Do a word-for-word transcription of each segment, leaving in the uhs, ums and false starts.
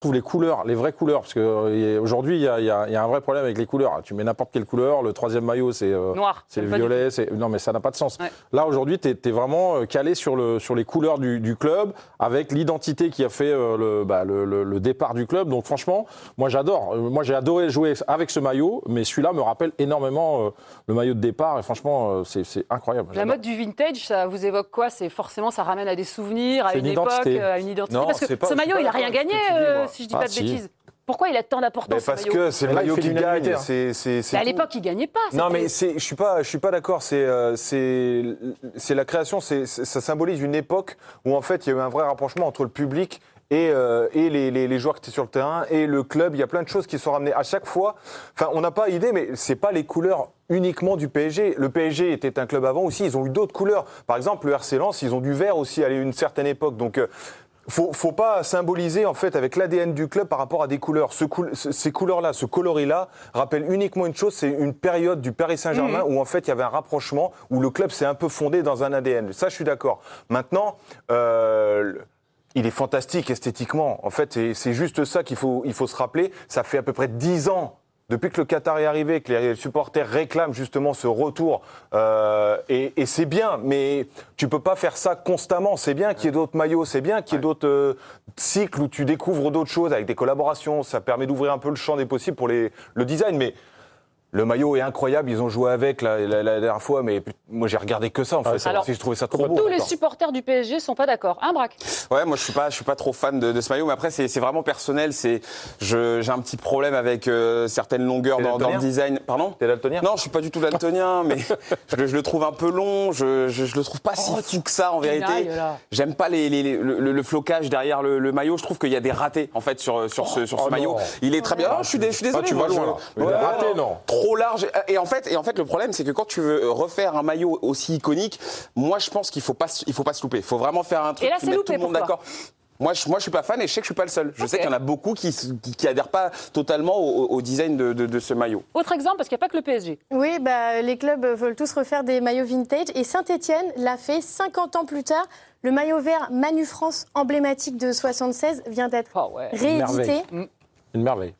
trouve les couleurs, les vraies couleurs, parce qu'aujourd'hui, il y, y, y a un vrai problème avec les couleurs. Tu mets n'importe quelle couleur, le troisième maillot, c'est euh, noir, c'est le violet. C'est... Non, mais ça n'a pas de sens. Ouais. Là, aujourd'hui, tu es vraiment calé sur, le, sur les couleurs du, du club, avec l'identité qui a fait euh, le, bah, le, le, le départ du club. Donc, franchement, moi, j'adore. Moi, j'ai adoré jouer avec ce maillot, mais celui-là me rappelle énormément euh, le maillot de départ. Et franchement, euh, c'est, c'est incroyable. La mode du vintage, ça vous évoque quoi? C'est forcément, ça ramène à des souvenirs, à une, une époque, à une identité. Non, parce que pas, ce maillot, il n'a rien gagné. Euh, si je dis ah, pas de si. bêtises. Pourquoi il a tant d'importance? Mais parce que c'est le maillot qui gagne. C'est, c'est, c'est à l'époque, il gagnait pas. Non, mais c'est, je suis pas, je suis pas d'accord. C'est, euh, c'est, c'est la création. C'est, ça symbolise une époque où en fait il y a eu un vrai rapprochement entre le public et, euh, et les, les, les joueurs qui étaient sur le terrain et le club. Il y a plein de choses qui sont ramenées à chaque fois. Enfin, on n'a pas idée, mais c'est pas les couleurs uniquement du P S G. Le P S G était un club avant aussi. Ils ont eu d'autres couleurs. Par exemple, le R C Lens, ils ont du vert aussi à une certaine époque. Donc euh, Faut, faut pas symboliser en fait avec l'A D N du club par rapport à des couleurs. Ce coul- ces couleurs-là, ce coloris-là, rappellent uniquement une chose, c'est une période du Paris Saint-Germain mmh. où en fait il y avait un rapprochement, où le club s'est un peu fondé dans un A D N. Ça, je suis d'accord. Maintenant, euh, il est fantastique esthétiquement. En fait, c'est, c'est juste ça qu'il faut, il faut se rappeler. Ça fait à peu près dix ans. Depuis que le Qatar est arrivé, que les supporters réclament justement ce retour, euh, et, et c'est bien, mais tu peux pas faire ça constamment. C'est bien qu'il y ait d'autres maillots, c'est bien qu'il y ait d'autres euh, cycles où tu découvres d'autres choses avec des collaborations. Ça permet d'ouvrir un peu le champ des possibles pour les, le design, mais le maillot est incroyable, ils ont joué avec la, la, la dernière fois, mais moi j'ai regardé que ça en fait. Alors, j'ai trouvé ça trop beau. Tous les supporters du P S G sont pas d'accord, hein Braque? Ouais, moi je suis pas, je suis pas trop fan de, de ce maillot, mais après c'est, c'est vraiment personnel. C'est, je, j'ai un petit problème avec euh, certaines longueurs dans, dans le design. Pardon? T'es daltonien? Non, je suis pas du tout daltonien, mais je, je le trouve un peu long. Je, je, je le trouve pas si oh, fou que ça en vérité. J'aime pas les, les, les, le, le flocage derrière le, le maillot. Je trouve qu'il y a des ratés en fait sur sur ce, sur ce oh, maillot. Non. Il est très bien. Oh, je suis, je suis désolé. Ah, tu vas loin. Ouais, ouais, raté, non. Trop large. Et en fait, et en fait, le problème, c'est que quand tu veux refaire un maillot aussi iconique, moi, je pense qu'il faut pas, il faut pas se louper. Il faut vraiment faire un truc là, qui mette tout le monde d'accord. Moi je, moi, je suis pas fan et je sais que je suis pas le seul. Je okay. sais qu'il y en a beaucoup qui, qui, qui adhèrent pas totalement au, au design de, de, de ce maillot. Autre exemple, parce qu'il n'y a pas que le P S G. Oui, bah, les clubs veulent tous refaire des maillots vintage et Saint-Etienne l'a fait cinquante ans plus tard. Le maillot vert Manu France, emblématique de soixante-seize, vient d'être oh ouais. réédité. Une merveille. Une merveille.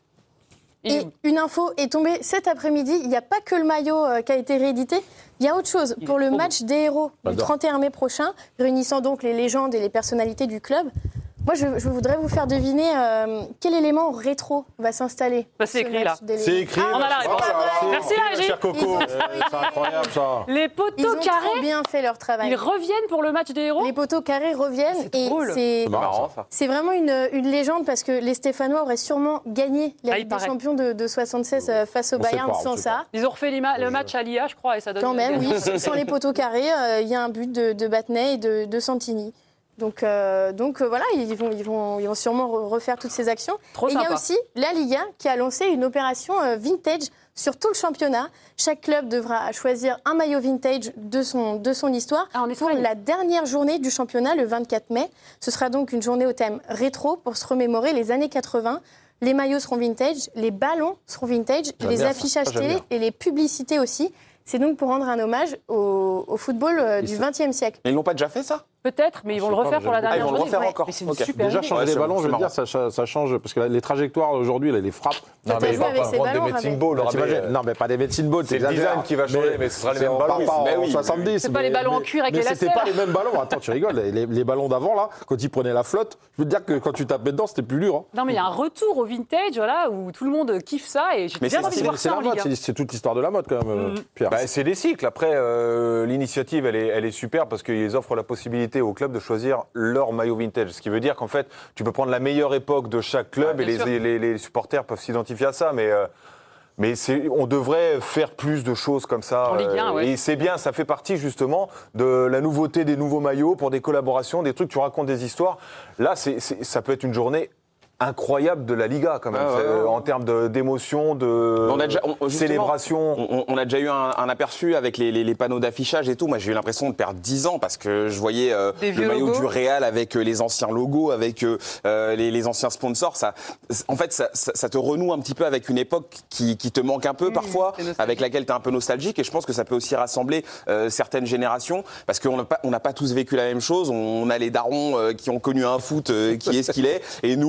Et une info est tombée cet après-midi. Il n'y a pas que le maillot euh, qui a été réédité. Il y a autre chose. Il Pour le match des héros du trente et un mai prochain, réunissant donc les légendes et les personnalités du club, moi, je, je voudrais vous faire deviner euh, quel élément rétro va s'installer. Bah, c'est écrit là. C'est écrit. Ah, on a la réponse. Ah, merci la régie. Coco. C'est incroyable ça. Les poteaux ils ont carrés. Trop bien fait leur travail. Ils reviennent pour le match des héros. Les poteaux carrés reviennent c'est et drôle. c'est, c'est marrant ça. C'est vraiment une, une légende parce que les Stéphanois auraient sûrement gagné la Ligue ah, des Champions de, de soixante-seize face au on Bayern pas, sans ça. Ils ont refait le match à l'I A, je crois, et ça donne. Quand même, oui. Sans les poteaux carrés, il euh, y a un but de, de Battenay et de, de Santini. Donc, euh, donc euh, voilà, ils vont, ils, vont, ils vont sûrement refaire toutes ces actions. Trop et il y a aussi la Ligue un qui a lancé une opération euh, vintage sur tout le championnat. Chaque club devra choisir un maillot vintage de son, de son histoire ah, pour la dernière journée du championnat, le vingt-quatre mai. Ce sera donc une journée au thème rétro pour se remémorer les années quatre-vingts. Les maillots seront vintage, les ballons seront vintage, j'aime les affichages ça, télé et les publicités aussi. C'est donc pour rendre un hommage au, au football euh, du vingtième siècle. Mais ils n'ont pas déjà fait ça? Peut-être, mais ils vont le refaire pour la dernière journée. Ah, ils vont le refaire encore. Mais c'est une okay. super Déjà, idée. changer ouais, les ballons, c'est je veux dire, ça, ça change. Parce que les trajectoires aujourd'hui, les frappes. Non, mais il va pas prendre des medicine ball. Non, mais pas des medicine ball. C'est le design qui va changer, mais ce sera les mêmes ballons. Mais oui, soixante-dix. C'est pas les ballons en cuir avec les lacets. Mais c'était pas les mêmes ballons. Attends, tu rigoles. Les ballons d'avant, là, quand ils prenaient la flotte, je veux te dire que quand tu tapais dedans, c'était plus dur. Non, mais il y a un retour au vintage, voilà, où tout le monde kiffe ça. Et j'ai bien envie de voir ça en Ligue un. C'est toute l'histoire de la mode, quand même, Pierre. C'est des cycles. Après, l'initiative, elle est super parce qu'ils offrent la possibilité aux clubs de choisir leur maillot vintage. Ce qui veut dire qu'en fait, tu peux prendre la meilleure époque de chaque club ah, et les, les, les supporters peuvent s'identifier à ça. Mais, euh, mais c'est, on devrait faire plus de choses comme ça. En Ligue un, ouais. Et c'est bien, ça fait partie justement de la nouveauté des nouveaux maillots pour des collaborations, des trucs, tu racontes des histoires. Là, c'est, c'est, ça peut être une journée incroyable de la Liga quand même, ah, ouais, ouais. en termes de, d'émotion, de on a déjà, on, célébration. On, on a déjà eu un, un aperçu avec les, les, les panneaux d'affichage et tout. Moi, j'ai eu l'impression de perdre dix ans parce que je voyais euh, le maillot logos. du Real avec euh, les anciens logos, avec euh, les, les anciens sponsors. Ça, en fait, ça, ça, ça te renoue un petit peu avec une époque qui, qui te manque un peu mmh, parfois, avec laquelle tu es un peu nostalgique. Et je pense que ça peut aussi rassembler euh, certaines générations parce qu'on n'a pas, on n'a pas tous vécu la même chose. On a les darons euh, qui ont connu un foot euh, qui est ce qu'il est, et nous, bah, on a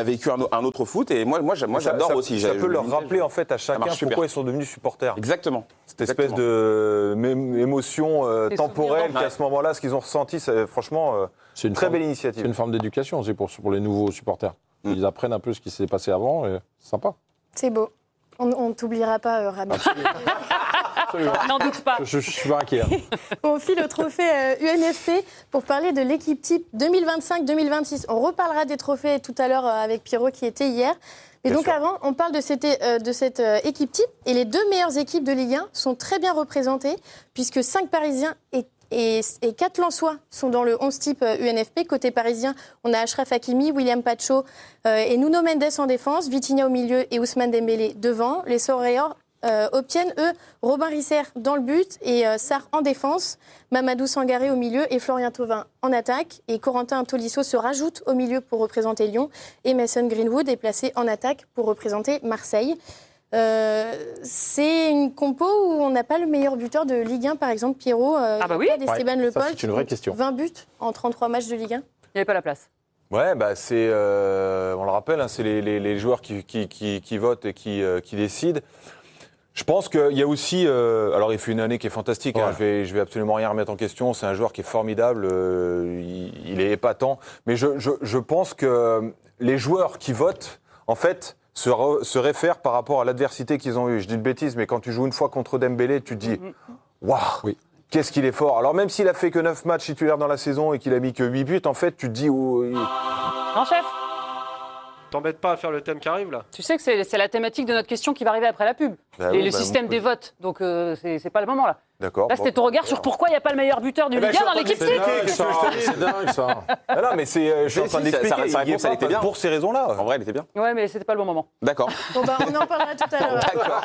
a vécu un, un autre foot et moi, moi, moi j'adore ça, aussi. Ça peut leur rappeler en fait à chacun pourquoi ils sont devenus supporters. Exactement. Cette espèce Exactement. d'émotion euh, temporelle qu'à ce moment-là, ce qu'ils ont ressenti, c'est franchement euh, c'est une très forme, belle initiative. C'est une forme d'éducation aussi pour, pour les nouveaux supporters. Mm. Ils apprennent un peu ce qui s'est passé avant et c'est sympa. C'est beau. On ne t'oubliera pas, euh, Rami. N'en doute pas. Je, je, je suis pas inquiet. On file au trophée euh, U N F P pour parler de l'équipe type deux mille vingt-cinq deux mille vingt-six. On reparlera des trophées tout à l'heure euh, avec Pierrot qui était hier. Mais bien donc sûr. Avant, on parle de cette, euh, de cette euh, équipe type. Et les deux meilleures équipes de Ligue un sont très bien représentées puisque cinq Parisiens et Et, et quatre Lensois sont dans le onze type U N F P. Côté parisien, on a Achraf Hakimi, William Pacho euh, et Nuno Mendes en défense, Vitinha au milieu et Ousmane Dembélé devant. Les Sorayors euh, obtiennent, eux, Robin Risser dans le but et euh, Sarr en défense, Mamadou Sangaré au milieu et Florian Thauvin en attaque. Et Corentin Tolisso se rajoute au milieu pour représenter Lyon et Mason Greenwood est placé en attaque pour représenter Marseille. Euh, c'est une compo où on n'a pas le meilleur buteur de Ligue un, par exemple, Pierrot. Euh, ah bah oui, Esteban ouais, Le Paul. C'est une vraie question. vingt buts en trente-trois matchs de Ligue un. Il n'y avait pas la place. Ouais, bah c'est, euh, on le rappelle, hein, c'est les, les, les joueurs qui, qui, qui, qui votent et qui, euh, qui décident. Je pense qu'il y a aussi, euh, alors il fait une année qui est fantastique. Ouais. Hein, je vais, je vais absolument rien remettre en question. C'est un joueur qui est formidable. Euh, il, il est épatant. Mais je, je, je pense que les joueurs qui votent, en fait, Se, re, se réfèrent par rapport à l'adversité qu'ils ont eue. Je dis une bêtise, mais quand tu joues une fois contre Dembélé, tu te dis waouh, oui. Qu'est-ce qu'il est fort. Alors même s'il a fait que neuf matchs titulaires dans la saison et qu'il a mis que huit buts, en fait, tu te dis oh, il... Non, chef. T'embêtes pas à faire le thème qui arrive là. Tu sais que c'est, c'est la thématique de notre question qui va arriver après la pub. Bah et oui, le bah système des votes. Donc euh, c'est, c'est pas le moment là. D'accord. Là, c'était ton regard sur pourquoi il n'y a pas le meilleur buteur du Ligue un dans l'équipe type. C'est dingue ça. Ah non, mais c'est, je suis en train d'expliquer. Sa réponse, elle était bien. Pour ces raisons-là. En vrai, elle était bien. Ouais, mais c'était pas le bon moment. D'accord. Bon, bah, on en parlera tout à l'heure. D'accord.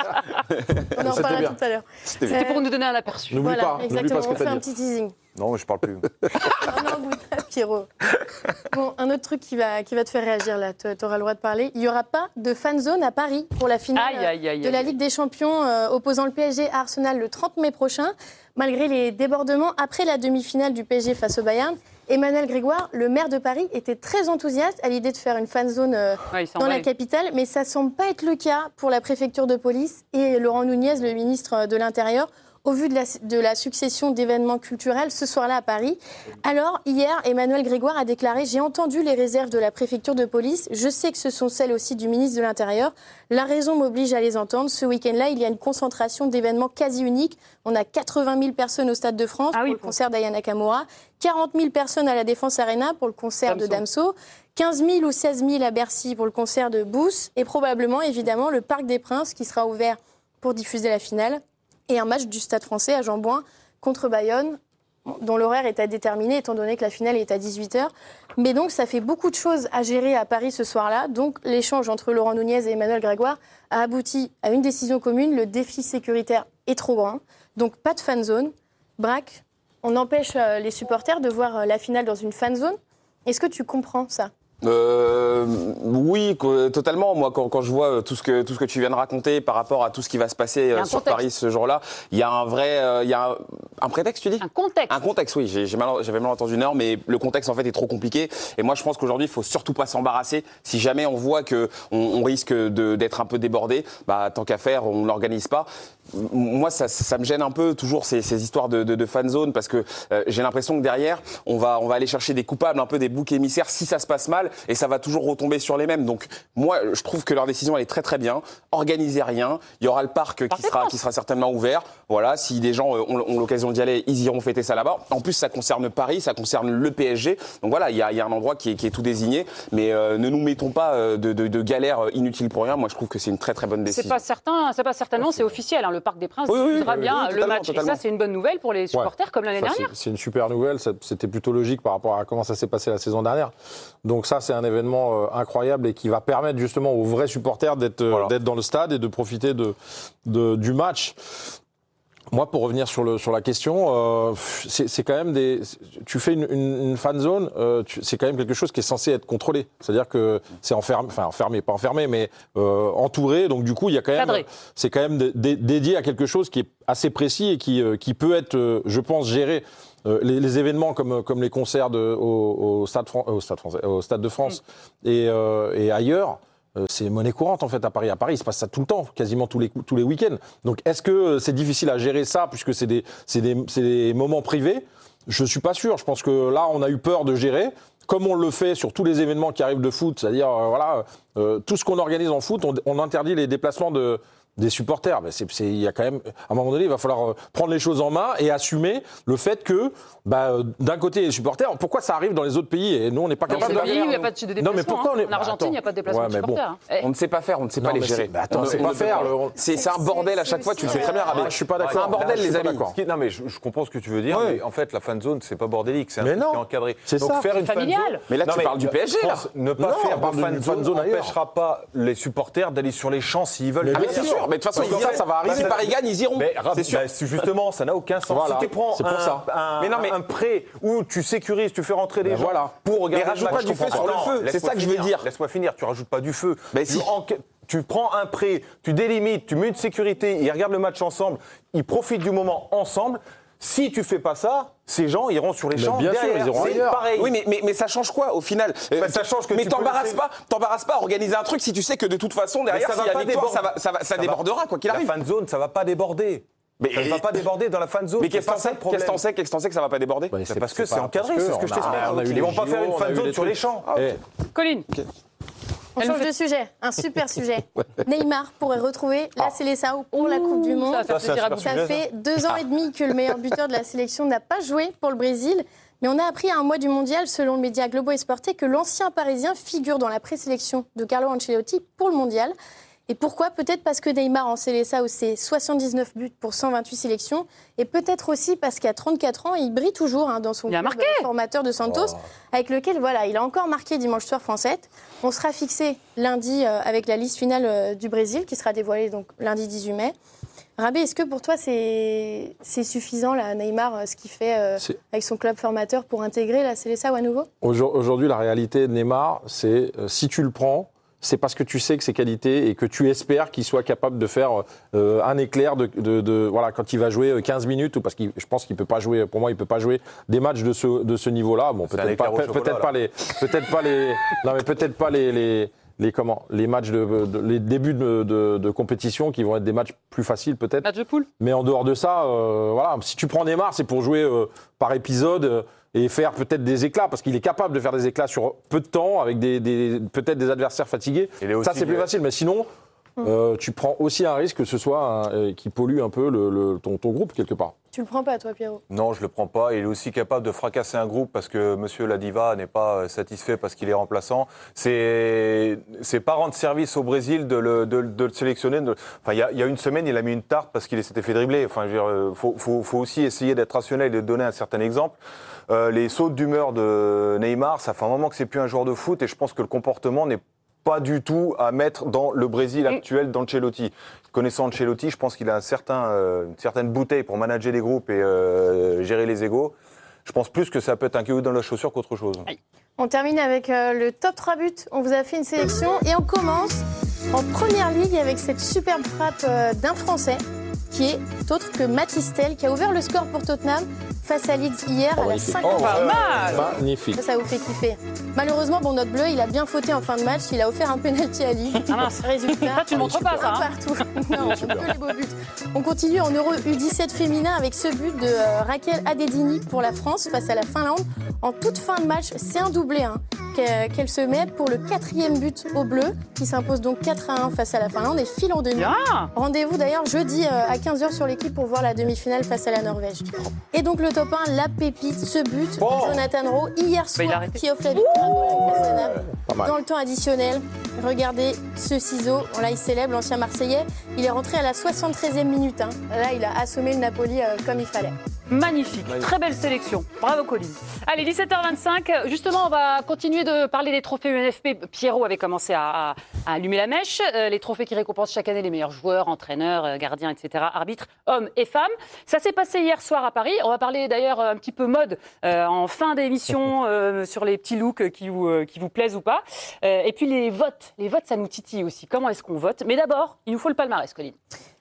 On en parlera tout à l'heure. C'était, c'était pour nous donner un aperçu. N'oublie voilà, pas. Exactement. N'oublie pas ce que on fait t'as un dit. petit teasing. Non, mais je parle plus. Non, non, bout de Pierrot. Bon, un autre truc qui va, qui va te faire réagir là, tu auras le droit de parler. Il n'y aura pas de fan zone à Paris pour la finale aïe, aïe, aïe, de la Ligue des Champions euh, opposant le P S G à Arsenal le trente mai prochain. Malgré les débordements après la demi-finale du P S G face au Bayern, Emmanuel Grégoire, le maire de Paris, était très enthousiaste à l'idée de faire une fan zone euh, ouais, dans la capitale, mais ça ne semble pas être le cas pour la préfecture de police et Laurent Nunez, le ministre de l'Intérieur, au vu de la, de la succession d'événements culturels ce soir-là à Paris. Alors, hier, Emmanuel Grégoire a déclaré « J'ai entendu les réserves de la préfecture de police. Je sais que ce sont celles aussi du ministre de l'Intérieur. La raison m'oblige à les entendre. Ce week-end-là, il y a une concentration d'événements quasi uniques. On a quatre-vingt mille personnes au Stade de France ah oui, pour le concert d'Aya Nakamura, quarante mille personnes à la Défense Arena pour le concert Damso. de Damso, quinze mille ou seize mille à Bercy pour le concert de Booth et probablement, évidemment, le Parc des Princes qui sera ouvert pour diffuser la finale. Et un match du Stade français à Jean-Bouin contre Bayonne, dont l'horaire est à déterminer, étant donné que la finale est à dix-huit heures. Mais donc, ça fait beaucoup de choses à gérer à Paris ce soir-là. Donc, l'échange entre Laurent Nunez et Emmanuel Grégoire a abouti à une décision commune. Le défi sécuritaire est trop grand. Donc, pas de fan zone. Braque, on empêche les supporters de voir la finale dans une fan zone. Est-ce que tu comprends ça ? Euh, oui, totalement. Moi, quand, quand je vois tout ce que tout ce que tu viens de raconter par rapport à tout ce qui va se passer sur contexte. Paris ce jour-là, il y a un vrai, euh, il y a un, un prétexte, tu dis ? Un contexte. Un contexte, oui. J'ai, j'ai mal, j'avais mal entendu une heure, mais le contexte en fait est trop compliqué. Et moi, je pense qu'aujourd'hui, il faut surtout pas s'embarrasser. Si jamais on voit que on, on risque de, d'être un peu débordé, bah tant qu'à faire, on l'organise pas. Moi, ça, ça me gêne un peu toujours ces, ces histoires de, de, de fan zone parce que euh, j'ai l'impression que derrière, on va on va aller chercher des coupables, un peu des boucs émissaires si ça se passe mal. Et ça va toujours retomber sur les mêmes. Donc, moi, je trouve que leur décision, elle est très, très bien. Organisez rien. Il y aura le parc qui sera, qui sera certainement ouvert. Voilà, si des gens ont, ont l'occasion d'y aller, ils iront fêter ça là-bas. En plus, ça concerne Paris, ça concerne le P S G. Donc voilà, il y a, il y a un endroit qui est, qui est tout désigné. Mais euh, ne nous mettons pas de, de, de galères inutiles pour rien. Moi, je trouve que c'est une très, très bonne décision. C'est pas certain, c'est pas certainement, c'est officiel. Hein. Le Parc des Princes oui, oui, diffusera oui, bien oui, le match. Totalement. Et ça, c'est une bonne nouvelle pour les supporters, ouais. Comme l'année ça, dernière. C'est, c'est une super nouvelle. Ça, c'était plutôt logique par rapport à comment ça s'est passé la saison dernière. Donc ça, c'est un événement euh, incroyable et qui va permettre justement aux vrais supporters d'être, voilà. d'être dans le stade et de profiter de, de, du match. Moi, pour revenir sur, le, sur la question, euh, c'est, c'est quand même des. Tu fais une, une, une fan zone, euh, tu, c'est quand même quelque chose qui est censé être contrôlé. C'est-à-dire que c'est enfermé, enfin enfermé, pas enfermé, mais euh, entouré. Donc du coup, il y a quand même. Cadré. C'est quand même d- d- dédié à quelque chose qui est assez précis et qui, euh, qui peut être, euh, je pense, géré euh, les, les événements comme, comme les concerts de, au, au, stade Fran- au, stade français, au Stade de France mmh. et, euh, et ailleurs, euh, c'est monnaie courante en fait à Paris. À Paris, il se passe ça tout le temps, quasiment tous les, tous les week-ends. Donc est-ce que c'est difficile à gérer ça puisque c'est des, c'est des, c'est des moments privés ? Je suis pas sûr. Je pense que là, on a eu peur de gérer. Comme on le fait sur tous les événements qui arrivent de foot, c'est-à-dire euh, voilà, euh, tout ce qu'on organise en foot, on, on interdit les déplacements de, des supporters. Ben c'est, c'est, il y a quand même, à un moment donné, il va falloir prendre les choses en main et assumer le fait que, bah, d'un côté, les supporters, pourquoi ça arrive dans les autres pays et nous, on n'est pas capable de faire. Il n'y a pas de déplacement. Non, mais pourquoi hein. on est... En Argentine, il n'y a pas de déplacement ouais, de supporters. Bon, hein. On ne sait pas faire, on ne sait non, pas les gérer. Bah, attends, on ne sait pas faire. Le... C'est, c'est un bordel à chaque fois, tu le sais très bien, Rabé. Je suis pas d'accord. C'est un bordel, les amis. Non, mais je, je comprends ce que tu veux dire. Mais en fait, la fan zone, c'est pas bordélique, c'est un truc qui est encadré. C'est ça. Faire une fan zone. Mais là, tu parles du P S G, là. Ne pas faire de fan zone n'empêchera pas les supporters d'aller sur les champs s'ils veulent. Bien sûr, mais de toute façon, ça va arriver. Si Paris gagne, ils iront. C'est sûr. Justement, ça n'a aucun sens. Si tu prends un prêt où tu sécurises, tu fais rentrer des gens pour regarder. Mais rajoute pas du feu sur le feu. C'est ça que je veux dire. Laisse-moi finir. Tu rajoutes pas du feu. Tu prends un prêt, tu délimites, tu mets une sécurité, ils regardent le match ensemble, ils profitent du moment ensemble. Si tu fais pas ça, ces gens iront sur les mais champs bien derrière. Sûr, ils iront c'est ailleurs. pareil. Oui, mais, mais, mais ça change quoi au final bah, ça change que Mais tu t'embarrasses laisser... pas, t'embarrasses pas à organiser un truc si tu sais que de toute façon derrière, s'il y a victoire, ça, va, ça, va, ça, ça débordera quoi qu'il arrive. La fan zone, ça va pas déborder. Mais ça ne va pas déborder dans la fan zone. Mais qu'est-ce que t'en sais Qu'est-ce que t'en sais Qu'est-ce que t'en sais que ça va pas déborder bah, c'est Parce que c'est encadré, c'est ce que je t'explique. Ils vont pas faire une fan zone sur les champs. Colline. On change de sujet, un super sujet. Neymar pourrait retrouver la Seleção pour la Coupe du Monde. Ça, ça, ça, ça fait deux ans et demi que le meilleur buteur de la sélection n'a pas joué pour le Brésil. Mais on a appris à un mois du mondial, selon le média Globo Esporte, que l'ancien Parisien figure dans la présélection de Carlo Ancelotti pour le mondial. Et pourquoi ? Peut-être parce que Neymar en Seleção, c'est soixante-dix-neuf buts pour cent vingt-huit sélections. Et peut-être aussi parce qu'à trente-quatre ans, il brille toujours hein, dans son club formateur de Santos, oh. avec lequel voilà, il a encore marqué dimanche soir France sept. On sera fixé lundi euh, avec la liste finale euh, du Brésil, qui sera dévoilée donc, lundi dix-huit mai. Rabé, est-ce que pour toi, c'est, c'est suffisant, là, Neymar, euh, ce qu'il fait euh, avec son club formateur pour intégrer la Seleção à nouveau ? Aujourd'hui, la réalité de Neymar, c'est euh, si tu le prends, c'est parce que tu sais que ses qualités et que tu espères qu'il soit capable de faire euh, un éclair de, de, de voilà quand il va jouer quinze minutes ou parce que je pense qu'il peut pas jouer pour moi il peut pas jouer des matchs de ce de ce niveau-là bon peut-être pas peut, peut-être pas les peut-être pas les non mais peut-être pas les les les comment les matchs de, de les débuts de, de, de compétition qui vont être des matchs plus faciles peut-être match de poule mais en dehors de ça euh, voilà si tu prends Neymar c'est pour jouer euh, par épisode euh, et faire peut-être des éclats, parce qu'il est capable de faire des éclats sur peu de temps, avec des, des, peut-être des adversaires fatigués. Ça, c'est plus bien. facile. Mais sinon, euh, tu prends aussi un risque que ce soit un, euh, qui pollue un peu le, le, ton, ton groupe, quelque part. Tu le prends pas, toi, Pierrot ? Non, je le prends pas. Il est aussi capable de fracasser un groupe parce que Monsieur Ladiva n'est pas satisfait parce qu'il est remplaçant. C'est, c'est pas rendre service au Brésil de le, de, de le sélectionner. De... Enfin, il y a, il y a une semaine, il a mis une tarte parce qu'il s'était fait dribbler. Enfin, je veux dire, faut, faut, faut aussi essayer d'être rationnel et de donner un certain exemple. Euh, les sautes d'humeur de Neymar, ça fait un moment que c'est plus un joueur de foot et je pense que le comportement n'est pas du tout à mettre dans le Brésil actuel d'Ancelotti. Connaissant Ancelotti, je pense qu'il a un certain, euh, une certaine bouteille pour manager les groupes et euh, gérer les égos. Je pense plus que ça peut être un caillou dans la chaussure qu'autre chose. On termine avec euh, le top trois buts. On vous a fait une sélection et on commence en première ligue avec cette superbe frappe euh, d'un Français qui est autre que Mathys Tel, qui a ouvert le score pour Tottenham face à Leeds hier oh, à la cinquantième. Oh, pas mal. Magnifique. Ça, ça vous fait kiffer. Malheureusement, bon, notre bleu, il a bien fauté en fin de match. Il a offert un penalty à Lille. Ah mince. Résultat. Ça, tu ne montres pas ça. Hein. Partout. Non, on peut les beaux buts. On continue en Euro U dix-sept féminin avec ce but de euh, Raquel Adedini pour la France face à la Finlande. En toute fin de match, c'est un doublé hein, qu'elle se met pour le quatrième but au bleu, qui s'impose donc quatre à un face à la Finlande et file en demi. Yeah. Rendez-vous d'ailleurs jeudi euh, à quinze heures sur l'équipe pour voir la demi-finale face à la Norvège. Et donc le top un, la pépite, ce but oh. de Jonathan Rowe hier soir qui offre la victoire dans le temps additionnel. Regardez ce ciseau, là il célèbre l'ancien Marseillais. Il est rentré à la soixante-treizième minute. Hein. Là il a assommé le Napoli euh, comme il fallait. Magnifique, très belle sélection. Bravo Colline. Allez, dix-sept heures vingt-cinq, justement on va continuer de parler des trophées U N F P. Pierrot avait commencé à, à, à allumer la mèche. Euh, les trophées qui récompensent chaque année les meilleurs joueurs, entraîneurs, euh, gardiens, et cetera, arbitres, hommes et femmes. Ça s'est passé hier soir à Paris. On va parler d'ailleurs un petit peu mode euh, en fin d'émission euh, sur les petits looks qui vous, euh, qui vous plaisent ou pas. Euh, et puis les votes. Les votes, ça nous titille aussi. Comment est-ce qu'on vote ? Mais d'abord, il nous faut le palmarès, Colline.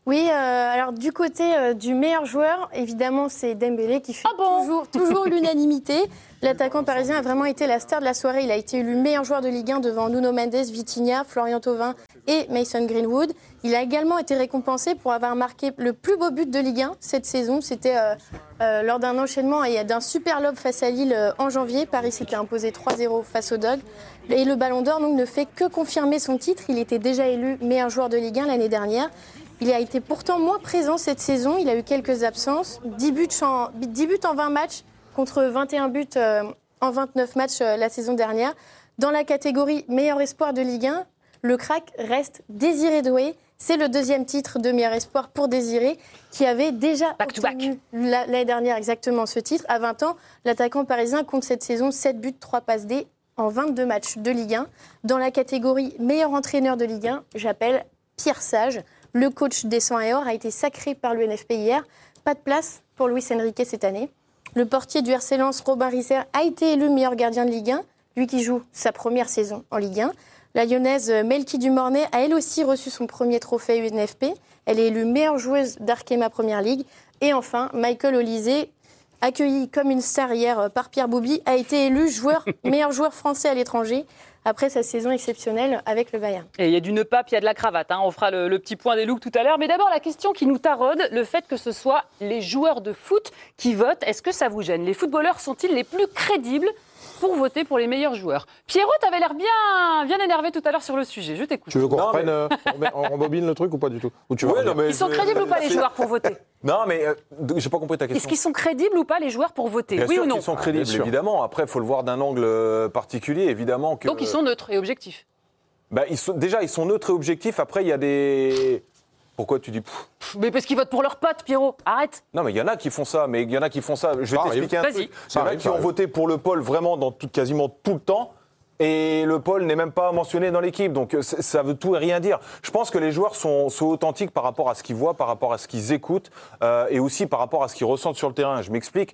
Oui, euh, alors du côté euh, du meilleur joueur, évidemment, c'est Dembélé qui fait ah bon toujours, toujours l'unanimité. L'attaquant parisien a vraiment été la star de la soirée. Il a été élu meilleur joueur de Ligue un devant Nuno Mendes, Vitinha, Florian Thauvin et Mason Greenwood. Il a également été récompensé pour avoir marqué le plus beau but de Ligue un cette saison. C'était euh, euh, lors d'un enchaînement et d'un super lob face à Lille euh, en janvier. Paris s'était imposé trois zéro face aux Dogs. Et le Ballon d'Or donc, ne fait que confirmer son titre. Il était déjà élu meilleur joueur de Ligue un l'année dernière. Il a été pourtant moins présent cette saison. Il a eu quelques absences. dix buts en, dix buts en vingt matchs contre vingt et un buts euh, en vingt-neuf matchs euh, la saison dernière. Dans la catégorie meilleur espoir de Ligue un, le crack reste Désiré Doué. C'est le deuxième titre de meilleur espoir pour Désiré, qui avait déjà back to obtenu back. l'année dernière exactement ce titre. À vingt ans, l'attaquant parisien compte cette saison sept buts, trois passes D en vingt-deux matchs de Ligue un. Dans la catégorie meilleur entraîneur de Ligue un, j'appelle Pierre Sage. Le coach des cent et or a été sacré par l'U N F P hier. Pas de place pour Luis Enrique cette année. Le portier du R C Lens, Robin Risser, a été élu meilleur gardien de Ligue un, lui qui joue sa première saison en Ligue un. La lyonnaise Melky Dumornay a elle aussi reçu son premier trophée U N F P. Elle est élue meilleure joueuse d'Arkema Première Ligue. Et enfin, Michael Olysée, accueilli comme une star hier par Pierre Bouby, a été élu joueur, meilleur joueur français à l'étranger après sa saison exceptionnelle avec le Bayern. Et il y a du nœud pape, il y a de la cravate. Hein. On fera le, le petit point des looks tout à l'heure. Mais d'abord, la question qui nous taraude, le fait que ce soit les joueurs de foot qui votent, est-ce que ça vous gêne ? Les footballeurs sont-ils les plus crédibles pour voter pour les meilleurs joueurs ? Pierrot, tu avais l'air bien, bien énervé tout à l'heure sur le sujet. Je t'écoute. Tu veux qu'on Non, reprenne, mais... euh, on rembobine le truc ou pas du tout ou tu Ouais, vas non, mais Ils sont je- crédibles ou pas, les joueurs, pour voter ? Non, mais euh, j'ai pas compris ta question. Est-ce qu'ils sont crédibles ou pas, les joueurs, pour voter ? Bien Oui sûr ou non ? qu'ils sont crédibles, bien sûr. évidemment. Après, il faut le voir d'un angle euh, particulier, évidemment. Que, Donc ils sont neutres et objectifs. Bah, ils sont, déjà, ils sont neutres et objectifs. Après, il y a des... Pourquoi tu dis... pff Pff, Mais parce qu'ils votent pour leurs potes, Pierrot. Arrête. Non, mais il y en a qui font ça. Mais il y en a qui font ça. Je vais Ça t'expliquer un arrive. truc. Vas-y. Il y Ça en a arrive, qui ça ont arrive. voté pour le pôle vraiment dans tout, quasiment tout le temps. Et le pôle n'est même pas mentionné dans l'équipe. Donc euh, c- ça veut tout et rien dire. Je pense que les joueurs sont, sont authentiques par rapport à ce qu'ils voient, par rapport à ce qu'ils écoutent euh, et aussi par rapport à ce qu'ils ressentent sur le terrain. Je m'explique.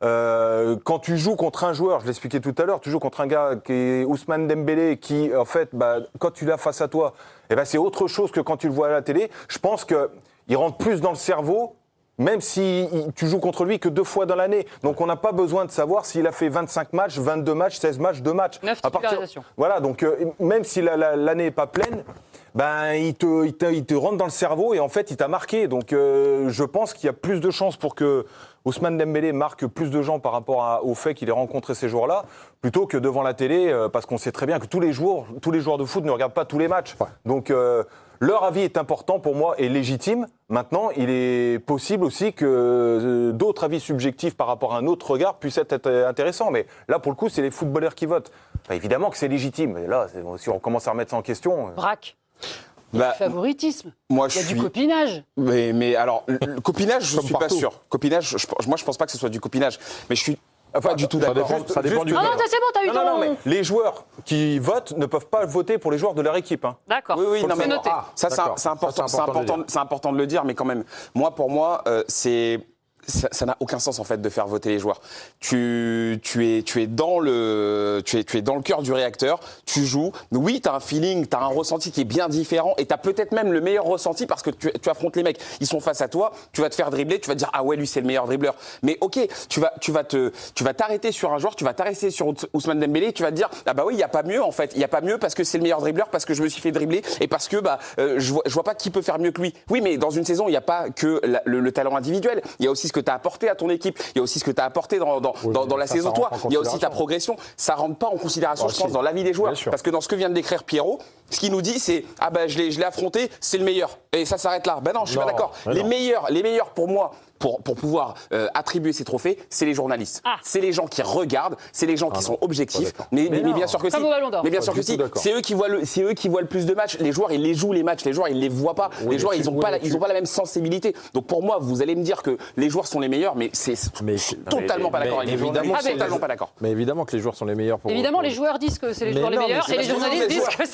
Euh, quand tu joues contre un joueur, je l'expliquais tout à l'heure, tu joues contre un gars qui est Ousmane Dembélé, qui en fait, bah, quand tu l'as face à toi, eh ben, c'est autre chose que quand tu le vois à la télé. Je pense qu'il rentre plus dans le cerveau. Même si il- tu joues contre lui que deux fois dans l'année. Donc on n'a pas besoin de savoir s'il a fait vingt-cinq matchs, vingt-deux matchs, seize matchs, deux matchs. Neuf À partir- titularisations. Voilà, donc euh, même si la- la- l'année n'est pas pleine, ben, il, te, il, te, il te rentre dans le cerveau et en fait il t'a marqué. Donc euh, je pense qu'il y a plus de chances pour que Ousmane Dembélé marque plus de gens par rapport à- au fait qu'il ait rencontré ces joueurs-là, plutôt que devant la télé, euh, parce qu'on sait très bien que tous les joueurs, tous les joueurs de foot ne regardent pas tous les matchs. Ouais. Donc euh, leur avis est important pour moi et légitime. Maintenant, il est possible aussi que euh, d'autres avis subjectifs par rapport à un autre regard puissent être euh, intéressants. Mais là, pour le coup, c'est les footballeurs qui votent. Enfin, évidemment que c'est légitime. Mais là, c'est- si on commence à remettre ça en question... euh, Braque. Il y a Bah, du favoritisme. moi, Il je y a suis. du copinage. Mais, mais alors, le, le copinage, je Comme suis pas partout. sûr. Copinage, je, je- moi, je pense pas que ce soit du copinage. Mais je suis pas du tout ça d'accord. dépend- ça dépend du Non, non, club. c'est bon, t'as eu Non, ton... non, non, mais les joueurs qui votent ne peuvent pas voter pour les joueurs de leur équipe. Hein. D'accord. Oui, oui, Faut non, le mais savoir. noté. Ah, Ça, c'est, d'accord. c'est important, Ça, c'est c'est important de le important, dire. c'est important de le dire, mais quand même, moi, pour moi, euh, c'est. Ça, ça n'a aucun sens en fait de faire voter les joueurs. Tu, tu es, tu es dans le, tu es, tu es dans le cœur du réacteur. Tu joues. Oui, t'as un feeling, t'as un ressenti qui est bien différent, et t'as peut-être même le meilleur ressenti parce que tu, tu affrontes les mecs. Ils sont face à toi. Tu vas te faire dribbler. Tu vas te dire ah ouais, lui c'est le meilleur dribbleur. Mais ok, tu vas, tu vas te, tu vas t'arrêter sur un joueur. Tu vas t'arrêter sur Ous- Ousmane Dembélé. Tu vas te dire ah bah oui, il y a pas mieux en fait. Il y a pas mieux parce que c'est le meilleur dribbleur, parce que je me suis fait dribbler et parce que bah euh, je vois, je vois pas qui peut faire mieux que lui. Oui, mais dans une saison, il n'y a pas que la- le, le talent individuel. Il y a aussi ce que tu as apporté à ton équipe. Il y a aussi ce que tu as apporté dans, dans, Oui, dans, dans la ça, saison. ça Toi, rentre en il y a aussi ta considération. progression. Ça rentre pas en considération, Ah, je pense, si. dans la vie des joueurs. Bien sûr. Parce que dans ce que vient de décrire Pierrot, ce qu'il nous dit, c'est ah ben je l'ai, je l'ai affronté, c'est le meilleur. Et ça s'arrête là. Ben non, je suis Non, pas d'accord. mais Les non. meilleurs, les meilleurs pour moi. Pour, pour pouvoir euh, attribuer ces trophées, c'est les journalistes. Ah. C'est les gens qui regardent, c'est les gens qui Ah sont non, objectifs. pas d'accord. Mais, mais, Mais mais non. bien sûr que Comme si. au Ballon d'Or. Mais bien Pas sûr du que tout si. d'accord. C'est eux qui voient le, c'est eux qui voient le plus de matchs. Les joueurs, ils les jouent les matchs. Les joueurs, ils les voient pas. Oui, les joueurs, mais ils tu- ont pas, oui, la, mais ils tu- ont pas la même sensibilité. Donc pour moi, vous allez me dire que les joueurs sont les meilleurs, mais c'est Mais- totalement pas mais d'accord avec les évidemment, journalistes. c'est- Totalement pas d'accord. Mais évidemment que les joueurs sont les meilleurs pour. Évidemment, pour- les joueurs disent que c'est les Mais joueurs les non, mais meilleurs c'est et les parce que journalistes les disent joueurs- que c'est les Mais non, parce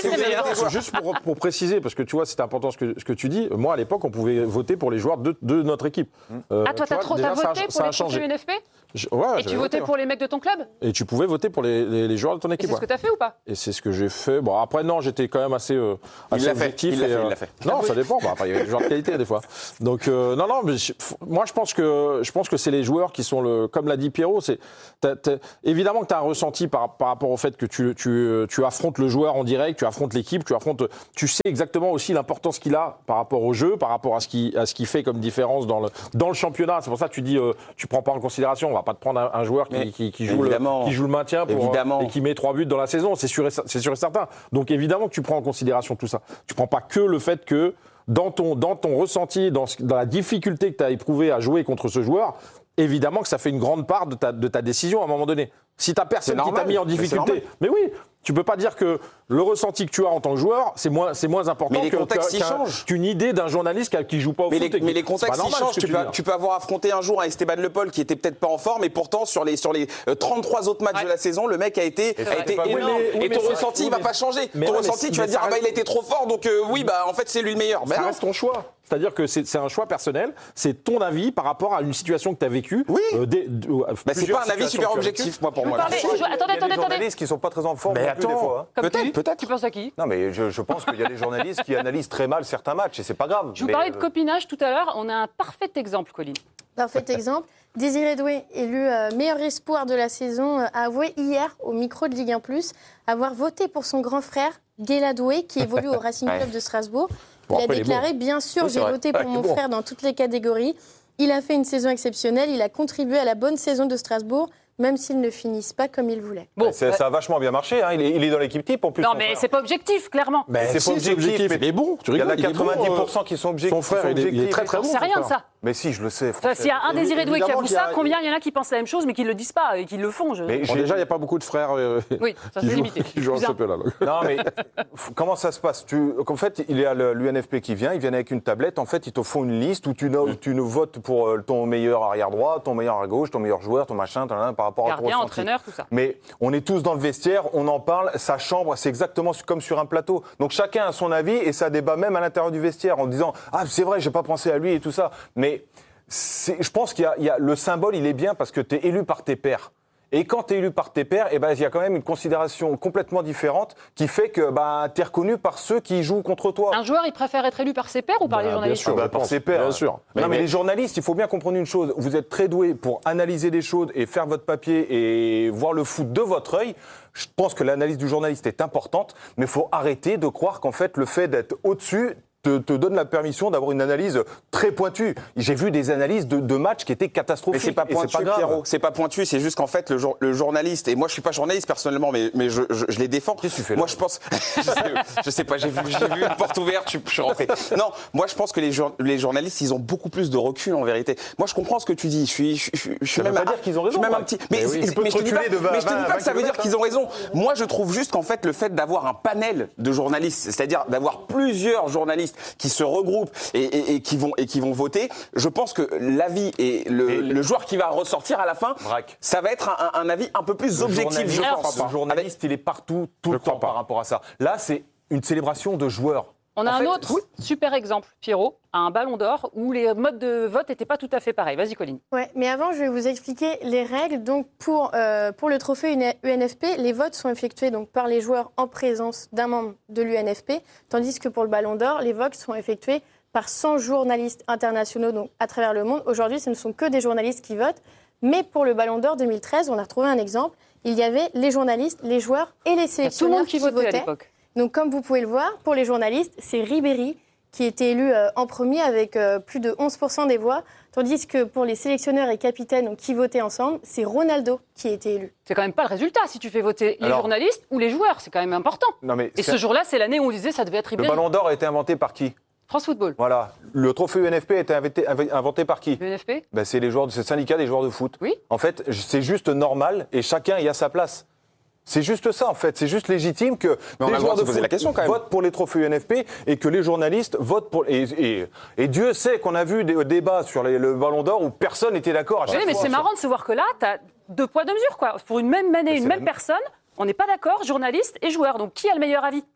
c'est le meilleur. Juste pour, pour préciser, parce que tu vois, c'est important ce que, ce que tu dis. Moi, à l'époque, on pouvait voter pour les joueurs de, de notre équipe. Euh, ah, toi, t'as voté ça, pour ça les trophées U N F P? Je, ouais, et tu votais pour les mecs de ton club? Et tu pouvais voter pour les, les, les joueurs de ton équipe. Et c'est ce que tu as fait ou pas? Et c'est ce que j'ai fait. Bon, après, non, j'étais quand même assez, euh, assez il objectif. Il l'a fait, et, il euh, l'a fait. Non, ça dépend. Bah, après, il y a des joueurs de qualité, des fois. Donc, euh, non, non, mais je, moi, je pense que, je pense que c'est les joueurs qui sont le. Comme l'a dit Pierrot, c'est. T'as, t'as, évidemment que tu as un ressenti par, par rapport au fait que tu, tu, tu affrontes le joueur en direct, tu affrontes l'équipe, tu affrontes. Tu sais exactement aussi l'importance qu'il a par rapport au jeu, par rapport à ce qu'il, à ce qu'il fait comme différence dans le, dans le championnat. C'est pour ça que tu dis, euh, tu prends pas en considération. On va pas te prendre un, un joueur qui, qui, qui, joue le, qui joue le maintien pour, et qui met trois buts dans la saison. C'est sûr, et, c'est sûr et certain. Donc évidemment que tu prends en considération tout ça. Tu prends pas que le fait que dans ton, dans ton ressenti, dans, dans la difficulté que tu as éprouvée à jouer contre ce joueur, évidemment que ça fait une grande part de ta, de ta décision à un moment donné. Si tu n'as personne qui t'a mis en difficulté, mais, mais oui, tu peux pas dire que le ressenti que tu as en tant que joueur, c'est moins, c'est moins important mais les que, contextes qu'un, y changent. qu'une idée d'un journaliste qui, qui joue pas au mais foot. Les, qui, mais les contextes y changent. Tu peux, tu peux avoir affronté un jour un Esteban Le Pol qui était peut-être pas en forme, et pourtant sur les, sur les trente-trois autres matchs ouais. de la saison, le mec a été, a été énorme. Oui, mais, oui, et ton ressenti, il va pas changer. Ton ouais, ressenti, tu vas dire, ah bah il a été trop fort, donc euh, oui, bah en fait c'est lui le meilleur. Ça reste ton choix. C'est-à-dire que c'est, c'est un choix personnel, c'est ton avis par rapport à une situation que tu as vécue. Oui. Euh, des, de, euh, bah, c'est pas un avis super objectif, moi, pour moi. Parlez, je, attendez, il y a attendez, des attendez. journalistes qui sont pas très en forme mais non plus, attends, des fois. Hein. Peut-être, peut-être. Tu penses à qui? Non, mais je, je pense qu'il y a des journalistes qui analysent très mal certains matchs, et c'est pas grave. Je vous mais parlais euh... de copinage tout à l'heure. On a un parfait exemple, Colline. Parfait exemple. Désiré Doué, élu euh, meilleur espoir de la saison, euh, a avoué hier au micro de Ligue un plus avoir voté pour son grand frère, Guéla Doué, qui évolue au Racing Club de Strasbourg. Bon, il a après, déclaré, bien sûr, oui, j'ai vrai. voté pour ouais, mon bon. frère dans toutes les catégories. Il a fait une saison exceptionnelle, il a contribué à la bonne saison de Strasbourg, même s'ils ne finissent pas comme il voulait. Bon, c'est, ça a vachement bien marché, hein. il, est, il est dans l'équipe type en plus. Non, mais frère. C'est pas objectif, clairement. Mais c'est si, pas objectif, objectif, mais il est bon. Tu il y en a rigoles, quatre-vingt-dix pour cent bon, qui sont objectifs. Son frère, il est, il est très très bon. C'est rien de ça. Mais si, je le sais. Enfin, s'il y a un Désiré Doué qui avoue ça, combien il y en a qui pensent la même chose mais qui ne le disent pas et qui le font je... Mais bon, déjà, il n'y a pas beaucoup de frères euh, oui, ça qui, c'est jouent, limité. qui jouent en championnat. Non, mais comment ça se passe tu, En fait, il y a l'U N F P qui vient, ils viennent avec une tablette. En fait, ils te font une liste où tu, mm. tu nous votes pour ton meilleur arrière-droit, ton meilleur à gauche, ton meilleur joueur, ton machin, ton, par rapport Gardien, à ton entraîneur, tout ça. Mais on est tous dans le vestiaire, on en parle, sa chambre, c'est exactement comme sur un plateau. Donc chacun a son avis et ça débat même à l'intérieur du vestiaire en disant « Ah, c'est vrai, j'ai pas pensé à lui et tout ça. » Mais c'est, je pense qu'il y a, il y a, le symbole, il est bien parce que tu es élu par tes pairs. Et quand tu es élu par tes pairs, eh ben, il y a quand même une considération complètement différente qui fait que bah, tu es reconnu par ceux qui jouent contre toi. Un joueur, il préfère être élu par ses pairs ou par bah, les journalistes? Bien sûr, bah, par ses pairs. Bien sûr. Mais, non, mais, mais les journalistes, il faut bien comprendre une chose. Vous êtes très doués pour analyser des choses et faire votre papier et voir le foot de votre œil. Je pense que l'analyse du journaliste est importante, mais il faut arrêter de croire qu'en fait, le fait d'être au-dessus Te, te donne la permission d'avoir une analyse très pointue. J'ai vu des analyses de, de matchs qui étaient catastrophiques. Mais c'est pas pointu, c'est pas Pierrot. C'est pas pointu. C'est juste qu'en fait, le, jour, le journaliste, et moi je suis pas journaliste personnellement, mais, mais je, je, je les défends. Qu'est-ce que tu fais là? Moi je pense, je, sais, je sais pas, j'ai vu, j'ai vu une porte ouverte, je, je suis rentré. Non, moi je pense que les, jour, les journalistes, ils ont beaucoup plus de recul en vérité. Moi je comprends ce que tu dis. Je suis, je, je, je suis ça même veut pas dire qu'ils ont raison. Je suis même un petit. Mais, mais, oui, mais, mais je te dis pas, mais je te dis pas que ça veut dire qu'ils ont raison. Moi je trouve juste qu'en fait le fait d'avoir un panel de journalistes, c'est-à-dire d'avoir plusieurs journalistes qui se regroupent Et, et, et, qui vont, et qui vont voter, je pense que l'avis et le, et le joueur qui va ressortir à la fin, Braque. ça va être un, un avis un peu plus le objectif. Je Alors, pense. Le journaliste, Avec... il est partout, tout je le temps par rapport à ça. Là, c'est une célébration de joueurs. On a en un fait, autre oui. super exemple, Pierrot, à un ballon d'or où les modes de vote n'étaient pas tout à fait pareils. Vas-y, Colline. Ouais, mais avant, je vais vous expliquer les règles. Donc, pour, euh, pour le trophée U N F P, les votes sont effectués donc, par les joueurs en présence d'un membre de l'U N F P, tandis que pour le ballon d'or, les votes sont effectués par cent journalistes internationaux donc, à travers le monde. Aujourd'hui, ce ne sont que des journalistes qui votent. Mais pour le Ballon d'Or deux mille treize, on a retrouvé un exemple. Il y avait les journalistes, les joueurs et les sélectionneurs tout le monde qui, qui votait votaient. À l'époque. Donc, comme vous pouvez le voir, pour les journalistes, c'est Ribéry qui était élu euh, en premier avec euh, plus de onze pour cent des voix. Tandis que pour les sélectionneurs et capitaines donc, qui votaient ensemble, c'est Ronaldo qui a été élu. C'est quand même pas le résultat si tu fais voter les Alors, journalistes ou les joueurs. C'est quand même important. Non mais et ce jour-là, c'est l'année où on disait que ça devait être Ribéry. Le Ballon d'Or a été inventé par qui? France Football. Voilà. Le trophée U N F P a été inventé, inventé par qui? U N F P ben, c'est les joueurs, c'est le syndicat des joueurs de foot. Oui. En fait, c'est juste normal et chacun y a sa place. C'est juste ça, en fait. C'est juste légitime que Mais les on a joueurs de de foot la question, quand même. votent pour les trophées U N F P et que les journalistes votent pour... Et, et, et Dieu sait qu'on a vu des débats sur les, le Ballon d'Or où personne n'était d'accord à chaque oui, mais fois. c'est marrant de se voir que là, tu as deux poids, deux mesures. Quoi. Pour une même année, une même la... personne, on n'est pas d'accord, journaliste et joueur. Donc qui a le meilleur avis?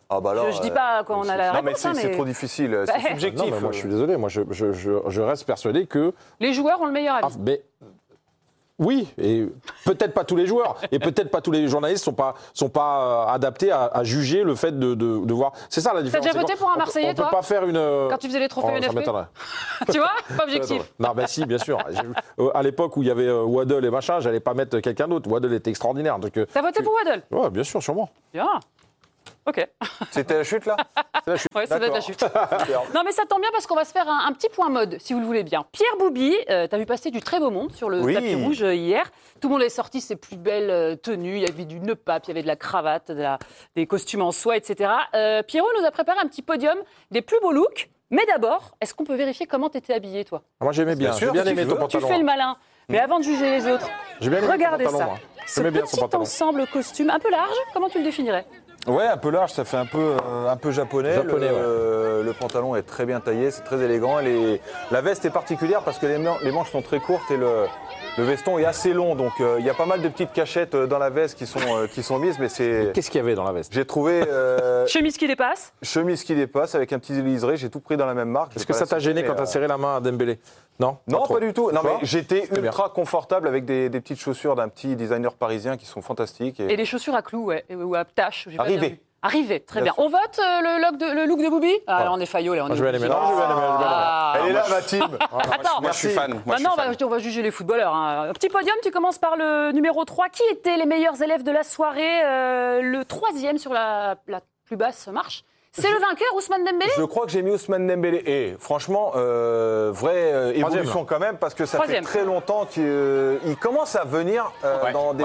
Ah bah alors, je, je dis pas quand on a la non, mais réponse, c'est hein, c'est mais trop difficile, c'est Bah, subjectif. Non, mais moi, je suis désolé. Moi, je, je, je, je reste persuadé que. les joueurs ont le meilleur Ah, avis. mais oui, et peut-être pas tous les joueurs, et peut-être pas tous les journalistes sont pas sont pas euh, adaptés à, à juger le fait de, de, de voir. C'est ça la différence. déjà C'est voté qu'on- pour un on- Marseillais, On peut toi pas faire une. Quand tu faisais les trophées Oh, U N ça F P m'étonnerait. Tu vois, pas objectif. Non, ben si, bien sûr. J'ai- euh, à l'époque où il y avait euh, Waddle et machin, j'allais pas mettre quelqu'un d'autre. Waddle était extraordinaire. Donc, euh, T'as voté pour Waddle? ouais, bien sûr, sûrement. Bien. Ok. C'était la chute là Ouais, ça doit être la D'accord. chute. Non, mais ça tombe bien parce qu'on va se faire un, un petit point mode, si vous le voulez bien. Pierre Bouby, euh, t'as vu passer du très beau monde sur le Oui. tapis rouge euh, hier. Tout le monde est sorti ses plus belles euh, tenues. Il y avait du nœud pape, il y avait de la cravate, de la- des costumes en soie, et cetera. Euh, Pierrot nous a préparé un petit podium des plus beaux looks. Mais d'abord, est-ce qu'on peut vérifier comment t'étais habillé, toi? Ah, moi, j'aimais bien. Bien J'ai sûr, bien si aimé tu ton veux. Tu pantalon. fais le malin. Mais avant de juger les autres, J'ai bien aimé ton regardez pantalon, ça. moi. Ce J'aimais bien son petit pantalon. ensemble costume un peu large, comment tu le définirais? Ouais, un peu large, ça fait un peu, euh, un peu japonais. Japonais, le, euh, le pantalon est très bien taillé, c'est très élégant. Les- la veste est particulière parce que les, man- les manches sont très courtes et le, le veston est assez long. Donc euh, il y a pas mal de petites cachettes euh, dans la veste qui sont, euh, qui sont mises, mais c'est. Qu'est-ce qu'il y avait dans la veste? J'ai trouvé euh, Chemise qui dépasse. chemise qui dépasse avec un petit liseré, j'ai tout pris dans la même marque. Est-ce Je que vais ça pas la t'a gêné citer, quand mais, t'as euh, serré la main à Dembélé? Non Non, trop. pas du tout. Non, Tu vois mais j'étais C'était bien. ultra confortable avec des, des petites chaussures d'un petit designer parisien qui sont fantastiques. Et les chaussures à clous, ouais, ou à taches. j'ai pas Arrivé. bien vu. Arrivé, très bien. Bien sûr. On vote euh, le, look de, le look de Bouby? Ah, là, on est faillot, là. On Moi, est je vais aller obligé. mettre. Non, je vais aller mettre. je vais aller mettre. Ah. Elle est là, ma team. Attends, Moi, je suis fan. Moi, je suis maintenant, on fan. va, on va juger les footballeurs. Hein. Petit podium, tu commences par le numéro trois. Qui étaient les meilleurs élèves de la soirée? Euh, Le troisième sur la, la plus basse marche. C'est le vainqueur, Ousmane Dembélé? Je crois que j'ai mis Ousmane Dembélé. Et franchement, euh, vraie euh, Troisième, évolution là. quand même, parce que ça Troisième. fait très longtemps qu'il euh, il commence à venir euh, Ouais, dans des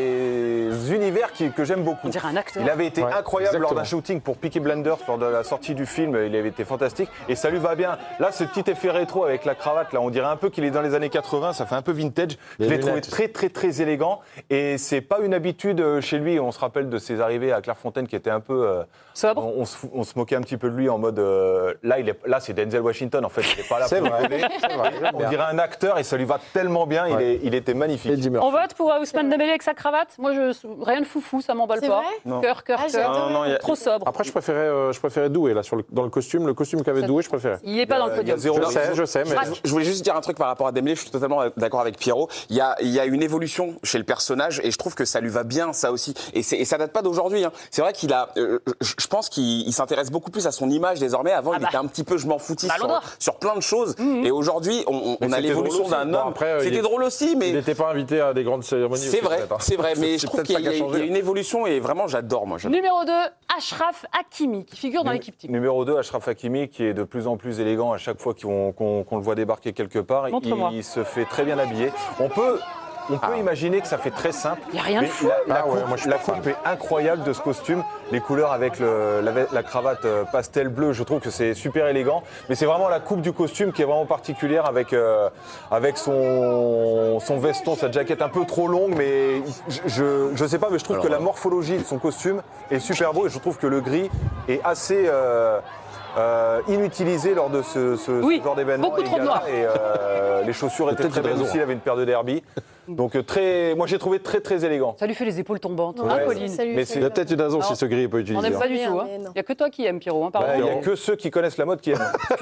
univers qui- que j'aime beaucoup. On dirait un acteur. Il avait été Ouais, incroyable lors d'un exactement. shooting pour Peaky Blinders, lors de la sortie du film. Il avait été fantastique. Et ça lui va bien. Là, ce petit effet rétro avec la cravate, là, on dirait un peu qu'il est dans les années quatre-vingts. Ça fait un peu vintage. Les Je l'ai trouvé lunettes. très, très, très élégant. Et c'est pas une habitude euh, chez lui. On se rappelle de ses arrivées à Clairefontaine qui était un peu. euh, Sobre. on, on se, fou- on se moquait un petit peu de lui en mode. euh, là, il est, là, c'est Denzel Washington. En fait, il n'est pas là C'est pour vrai. rigoler. C'est vrai, j'aime On bien. dirait un acteur et ça lui va tellement bien. Il, Ouais. est, il était magnifique. Et Dimmer. On vote pour euh, Ousmane Dembélé avec sa cravate? Moi, je, rien de foufou, ça m'emballe C'est pas. vrai Non. Cœur, cœur, Ah, j'ai cœur. adoré. Non, non, il y a- Trop sobre. Après, je préférais, euh, je préférais Doué, là, sur le, dans le costume. Le costume qu'avait Doué, je préférais. Il n'est pas dans le Il y a podium. zéro- Je sais, je sais, mais. Crac. Je voulais juste dire un truc par rapport à Dembélé, je suis totalement d'accord avec Pierrot. Il y a, il y a une évolution chez le personnage et je trouve que ça lui va bien, ça aussi. Et, c'est- et ça date pas d'aujourd'hui. Hein. C'est vrai qu'il a, euh, je je pense qu'il il s'intéresse beaucoup plus à son image désormais. Avant, Ah il bah. était un petit peu je m'en foutis Ballon sur, d'or. sur plein de choses. Et aujourd'hui, on, on- Mais on a c'était l'évolution drôle aussi. d'un Bon, homme. après, euh, il C'était est- drôle aussi, Il mais n'était pas invité à des grandes cérémonies. c'est aussi, vrai, peut-être, hein. c'est vrai. Mais C'est je trouve peut-être qu'il y, ça qui a a- il y a changé. une évolution et vraiment, j'adore, moi. j'adore. Numéro deux, Achraf Hakimi, qui figure dans l'équipe type. Numéro deux, Achraf Hakimi, qui est de plus en plus élégant à chaque fois qu'on qu'on- qu'on le voit débarquer quelque part. Montre-moi. Il, se fait très bien habiller. On peut, on peut imaginer que ça fait très simple. Y a rien de mais fou. La, la Ah ouais, coupe, moi, je suis la pas fan. coupe est incroyable de ce costume. Les couleurs avec le- la, la cravate euh, pastel bleu, je trouve que c'est super élégant. Mais c'est vraiment la coupe du costume qui est vraiment particulière avec, euh, avec son, son veston, sa jaquette un peu trop longue. Mais je, je sais pas, mais je trouve que la morphologie de son costume est super beau et je trouve que le gris est assez. euh, euh, inutilisé lors de ce, ce- ce Oui, genre d'événement. beaucoup les trop galas, noir. Et euh, les chaussures étaient Peut-être très une belles raison, aussi, il avait une paire de derby. Donc euh, très, moi j'ai trouvé très très élégant. Ça lui fait les épaules tombantes. Ouais, Hein, Ouais. Pauline? ça lui Mais fait c'est- Il y a peur. peut-être une raison Non. si ce gris n'est pas On utilisé. n'aime hein. pas du tout. Bien, hein. mais non. Il n'y a que toi qui aimes, Pierrot. Hein, pardon. Bah, Il n'y a que ceux qui connaissent la mode qui aiment.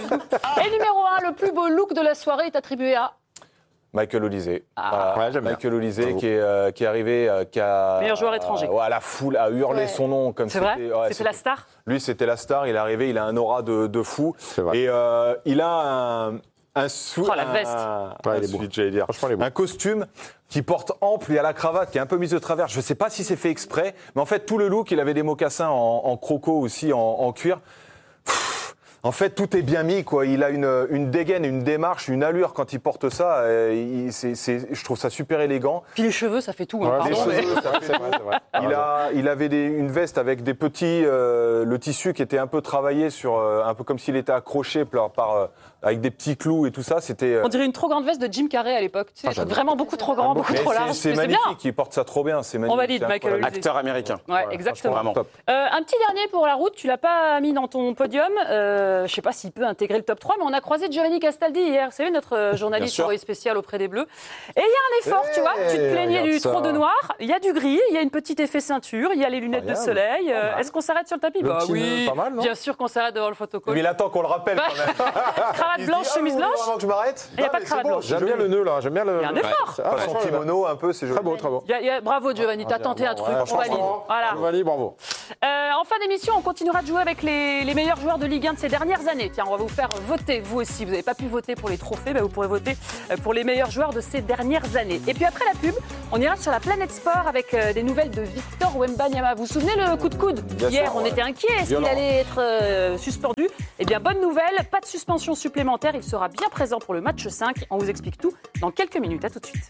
Et numéro un, le plus beau look de la soirée est attribué à Michael Olysée. Ah. Voilà. Ouais, j'aime bien. Michael Olysée Bravo. qui est, euh, qui est arrivé, euh, qui a. Meilleur joueur étranger. euh, ouais, la foule a hurlé Ouais. son nom comme C'est c'était. vrai ouais, C'était la star? Lui, c'était la star. Il est arrivé, il a un aura de, de fou. C'est vrai. Et euh, il a un. Un sou- Oh, la veste. un- Ouais, un il est beau. suite, j'allais dire. Franchement, il est beau. Un costume qui porte ample, il y a la cravate qui est un peu mise de travers. Je ne sais pas si c'est fait exprès, mais en fait, tout le look, il avait des mocassins en, en croco aussi, en, en cuir. Pff, En fait, tout est bien mis, quoi. Il a une, une dégaine, une démarche, une allure quand il porte ça. euh, il- c'est- c'est- je trouve ça super élégant. Puis les cheveux, ça fait tout. Hein, Ouais, pardon, les mais- cheveux, c'est vrai, c'est vrai, c'est vrai. Il, a, il avait des- une veste avec des petits, euh, le tissu qui était un peu travaillé sur, euh, un peu comme s'il était accroché par, par, euh, avec des petits clous et tout ça. C'était. euh, On dirait une trop grande veste de Jim Carrey à l'époque. Tu sais, Ah, des trucs j'adore. vraiment beaucoup trop grand, beaucoup mais trop c'est- large. c'est Mais c'est bien. magnifique. Il porte ça trop bien. C'est magnifique. valide, c'est Michael incroyable. Olysée. Acteur américain. Ouais, exactement. Vraiment. Top. Euh, un petit dernier pour la route, tu l'as pas mis dans ton podium. Euh, euh, je ne sais pas s'il peut intégrer le top trois, mais on a croisé Giovanni Castaldi hier. C'est notre journaliste envoyé spécial auprès des Bleus. Et il y a un effort, hey, tu vois. Tu te plaignais du ça. trop de noir. Il y a du gris, il y a une petite effet ceinture, il y a les lunettes Incroyable. de soleil. Euh, Est-ce qu'on s'arrête sur le tapis? le Bah oui, pas mal, non bien sûr qu'on s'arrête devant le photocall. Mais il attend qu'on le rappelle quand même. Cravate blanche, chemise ah, blanche. Avant que je m'arrête. Il n'y a pas de cravate blanche. J'aime bien le nœud là. J'aime bien le. Il y a un effort. Ah, son kimono un peu, c'est joli. Très beau, très beau. Bravo Giovanni, t'as tenté un truc. On valide. Voilà. Giovanni, bravo. En fin d'émission, on continuera de jouer avec les, les meilleurs joueurs de Ligue un de ces dernières années. Tiens, on va vous faire voter, vous aussi. Vous n'avez pas pu voter pour les trophées, bah vous pourrez voter pour les meilleurs joueurs de ces dernières années. Et puis après la pub, on ira sur la planète sport avec euh, des nouvelles de Victor Wembanyama. Vous vous souvenez le coup de coude? Bien Hier, sûr, on ouais. était inquiet. Est-ce qu'il allait être euh, suspendu? Eh bien, bonne nouvelle, pas de suspension supplémentaire. Il sera bien présent pour le match cinq. On vous explique tout dans quelques minutes. À tout de suite.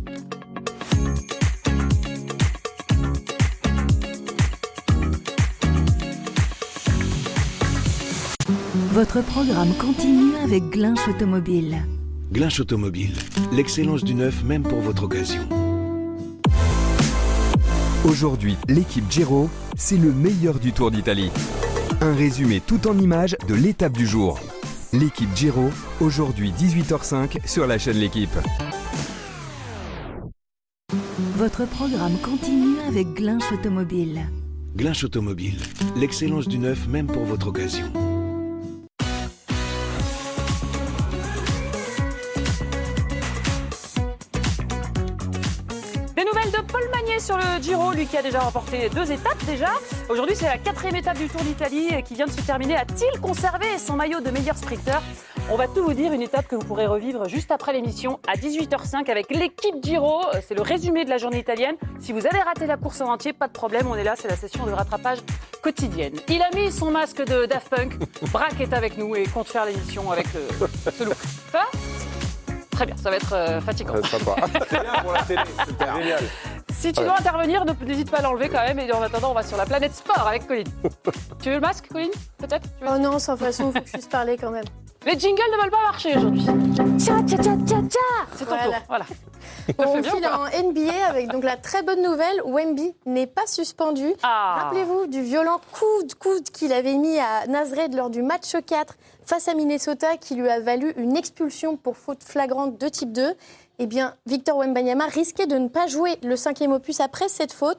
Votre programme continue avec Glinch Automobile. Glinch Automobile, l'excellence du neuf même pour votre occasion. Aujourd'hui, l'équipe Giro, c'est le meilleur du Tour d'Italie. Un résumé tout en images de l'étape du jour. L'équipe Giro, aujourd'hui dix-huit heures cinq sur la chaîne L'Équipe. Votre programme continue avec Glinch Automobile. Glinch Automobile, l'excellence du neuf même pour votre occasion. Sur le Giro, lui qui a déjà remporté deux étapes déjà. Aujourd'hui, c'est la quatrième étape du Tour d'Italie qui vient de se terminer. A-t-il conservé son maillot de meilleur sprinter? On va tout vous dire, une étape que vous pourrez revivre juste après l'émission à dix-huit heures cinq avec l'équipe Giro. C'est le résumé de la journée italienne. Si vous avez raté la course en entier, pas de problème, on est là, c'est la session de rattrapage quotidienne. Il a mis son masque de Daft Punk. Braque est avec nous et compte faire l'émission avec euh, ce look. Ça va ? Très bien, ça va être euh, fatigant. C'est sympa. C'est bien pour la télé, c'était génial. Si tu dois intervenir, n'hésite pas à l'enlever quand même. Et en attendant, on va sur la planète sport avec Colline. Tu veux le masque, Colline? Peut-être veux... Oh non, sans façon, il faut que je puisse parler quand même. Les jingles ne veulent pas marcher aujourd'hui. Tcha, tcha, tcha, tcha, tcha. C'est ton voilà. tour. Voilà. Bon, on file en N B A avec donc la très bonne nouvelle. Wemby n'est pas suspendu. Ah. Rappelez-vous du violent coup de coude qu'il avait mis à Nasred lors du match quatre face à Minnesota qui lui a valu une expulsion pour faute flagrante de type deux. Eh bien, Victor Wembanyama risquait de ne pas jouer le cinquième opus après cette faute,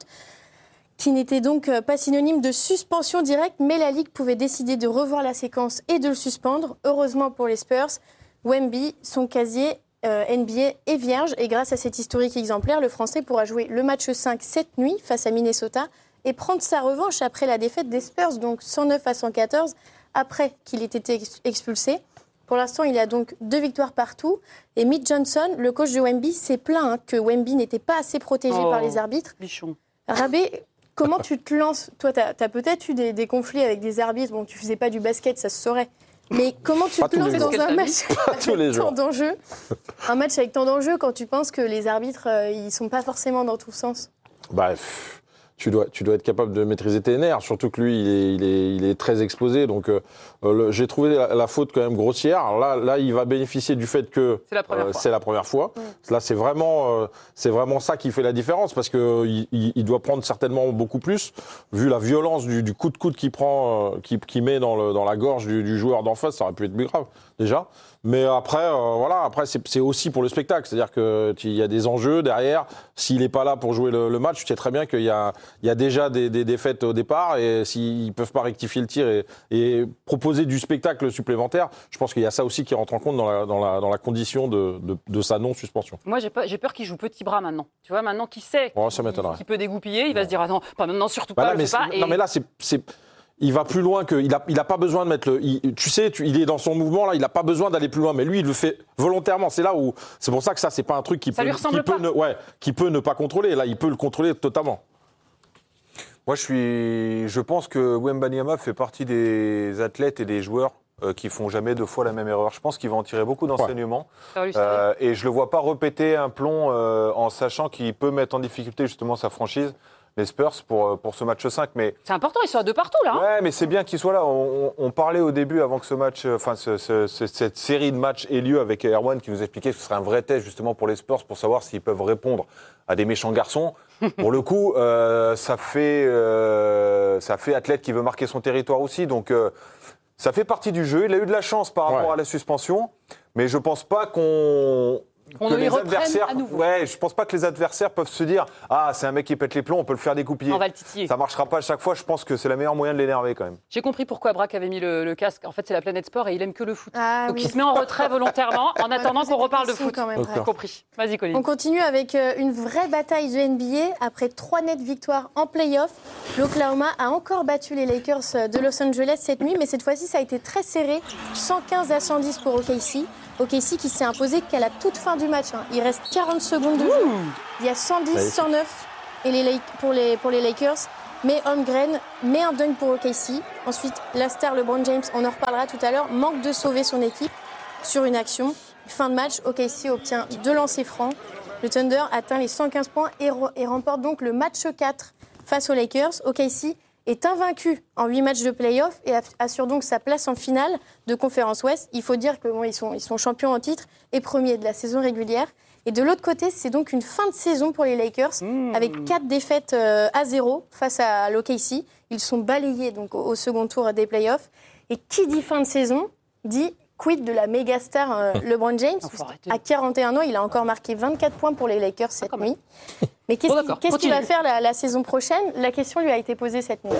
qui n'était donc pas synonyme de suspension directe, mais la Ligue pouvait décider de revoir la séquence et de le suspendre. Heureusement pour les Spurs, Wemby, son casier euh, N B A est vierge, et grâce à cet historique exemplaire, le Français pourra jouer le match cinq cette nuit face à Minnesota et prendre sa revanche après la défaite des Spurs, donc cent neuf à cent quatorze, après qu'il ait été expulsé. Pour l'instant, il a donc deux victoires partout. Et Mitch Johnson, le coach de Wemby, s'est plaint hein, que Wemby n'était pas assez protégé oh, par les arbitres. Bichon. Rabé, comment tu te lances? Toi, tu as, as peut-être eu des, des conflits avec des arbitres. Bon, tu faisais pas du basket, ça se saurait. Mais comment tu pas te lances dans un match avec tant d'enjeux? Un match avec tant d'enjeux quand tu penses que les arbitres, euh, ils sont pas forcément dans tout sens? Bah, pff, tu dois, tu dois être capable de maîtriser tes nerfs, surtout que lui, il est, il est, il est très exposé. Donc, euh, le, j'ai trouvé la, la faute quand même grossière. Alors là, là, il va bénéficier du fait que c'est la première euh, fois. C'est la première fois. Mmh. Là, c'est vraiment, euh, c'est vraiment ça qui fait la différence, parce que il, il doit prendre certainement beaucoup plus, vu la violence du, du coup de coude qu'il prend, euh, qu'il, qu'il met dans, le, dans la gorge du, du joueur d'en face. Ça aurait pu être plus grave déjà. Mais après, euh, voilà, après c'est, c'est aussi pour le spectacle, c'est-à-dire que il y a des enjeux derrière. S'il n'est pas là pour jouer le, le match, tu sais très bien qu'il y a, il y a déjà des, des défaites au départ, et s'ils peuvent pas rectifier le tir et, et proposer du spectacle supplémentaire, je pense qu'il y a ça aussi qui rentre en compte dans la, dans la, dans la condition de, de, de sa non-suspension. Moi, j'ai peur, j'ai peur qu'il joue petit bras maintenant. Tu vois, maintenant qu'il sait oh, ça qu'il, qu'il peut dégoupiller, il va se dire ah non, pas maintenant, surtout bah pas. Là, mais pas et... Non, mais là, c'est, c'est... il va plus loin que il a, il a pas besoin de mettre le. Il, tu sais, tu, il est dans son mouvement là, il a pas besoin d'aller plus loin, mais lui, il le fait volontairement. C'est là où, c'est pour ça que ça, c'est pas un truc qui ça peut, qui peut ne, ouais, qui peut ne pas contrôler. Là, il peut le contrôler totalement. Moi, je suis, je pense que Wembanyama fait partie des athlètes et des joueurs euh, qui font jamais deux fois la même erreur. Je pense qu'il va en tirer beaucoup d'enseignements. Ouais. Euh, et je le vois pas répéter un plomb euh, en sachant qu'il peut mettre en difficulté justement sa franchise, les Spurs, pour, pour ce match cinq. Mais c'est important, ils sont à deux partout là. Hein. Ouais, mais c'est bien qu'ils soient là. On, on, on parlait au début, avant que ce match, enfin ce, ce, ce, cette série de matchs ait lieu, avec Erwan qui nous expliquait que ce serait un vrai test justement pour les Spurs pour savoir s'ils peuvent répondre à des méchants garçons. Pour le coup, euh, ça fait euh, ça fait athlète qui veut marquer son territoire aussi. Donc euh, Ça fait partie du jeu. Il a eu de la chance par rapport Ouais. à la suspension, mais je pense pas qu'on. On que les les reprenne adversaires, à nouveau. ouais, je pense pas que les adversaires peuvent se dire ah c'est un mec qui pète les plombs, on peut le faire découpiller. On va le titiller. Ça marchera pas à chaque fois. Je pense que c'est le meilleur moyen de l'énerver quand même. J'ai compris pourquoi Braque avait mis le, le casque. En fait, c'est la Planète Sport et il aime que le foot. Ah, Donc oui. il se met en retrait volontairement en attendant Vous qu'on êtes reparle de précis foot. quand même, J'ai ouais. compris. Vas-y, Colline. On continue avec euh, une vraie bataille de N B A. Après trois nettes victoires en play-off, l'Oklahoma a encore battu les Lakers de Los Angeles cette nuit, mais cette fois-ci, ça a été très serré, cent quinze à cent dix pour O K C. O K C qui s'est imposé qu'à la toute fin du match. Hein. Il reste quarante secondes de jeu. Il y a cent dix, cent neuf et les Lake- pour, les, pour les Lakers. Mais Holmgren met un dunk pour O K C. Ensuite, la star LeBron James, on en reparlera tout à l'heure, manque de sauver son équipe sur une action. Fin de match, O K C obtient deux lancers francs. Le Thunder atteint les cent quinze points et, re- et remporte donc le match quatre face aux Lakers. O K C est invaincu en huit matchs de play-off et assure donc sa place en finale de Conférence Ouest. Il faut dire que bon, ils sont, ils sont champions en titre et premiers de la saison régulière. Et de l'autre côté, c'est donc une fin de saison pour les Lakers mmh. avec quatre défaites euh, à zéro face à l'O K C. Ils sont balayés donc au, au second tour des play-offs. Et qui dit fin de saison dit quid de la méga star euh, LeBron James. À quarante et un ans, il a encore marqué vingt-quatre points pour les Lakers cette ah, nuit. Mais qu'est-ce, oh, qu'il, qu'est-ce qu'il va faire la, la saison prochaine? La question lui a été posée cette nuit.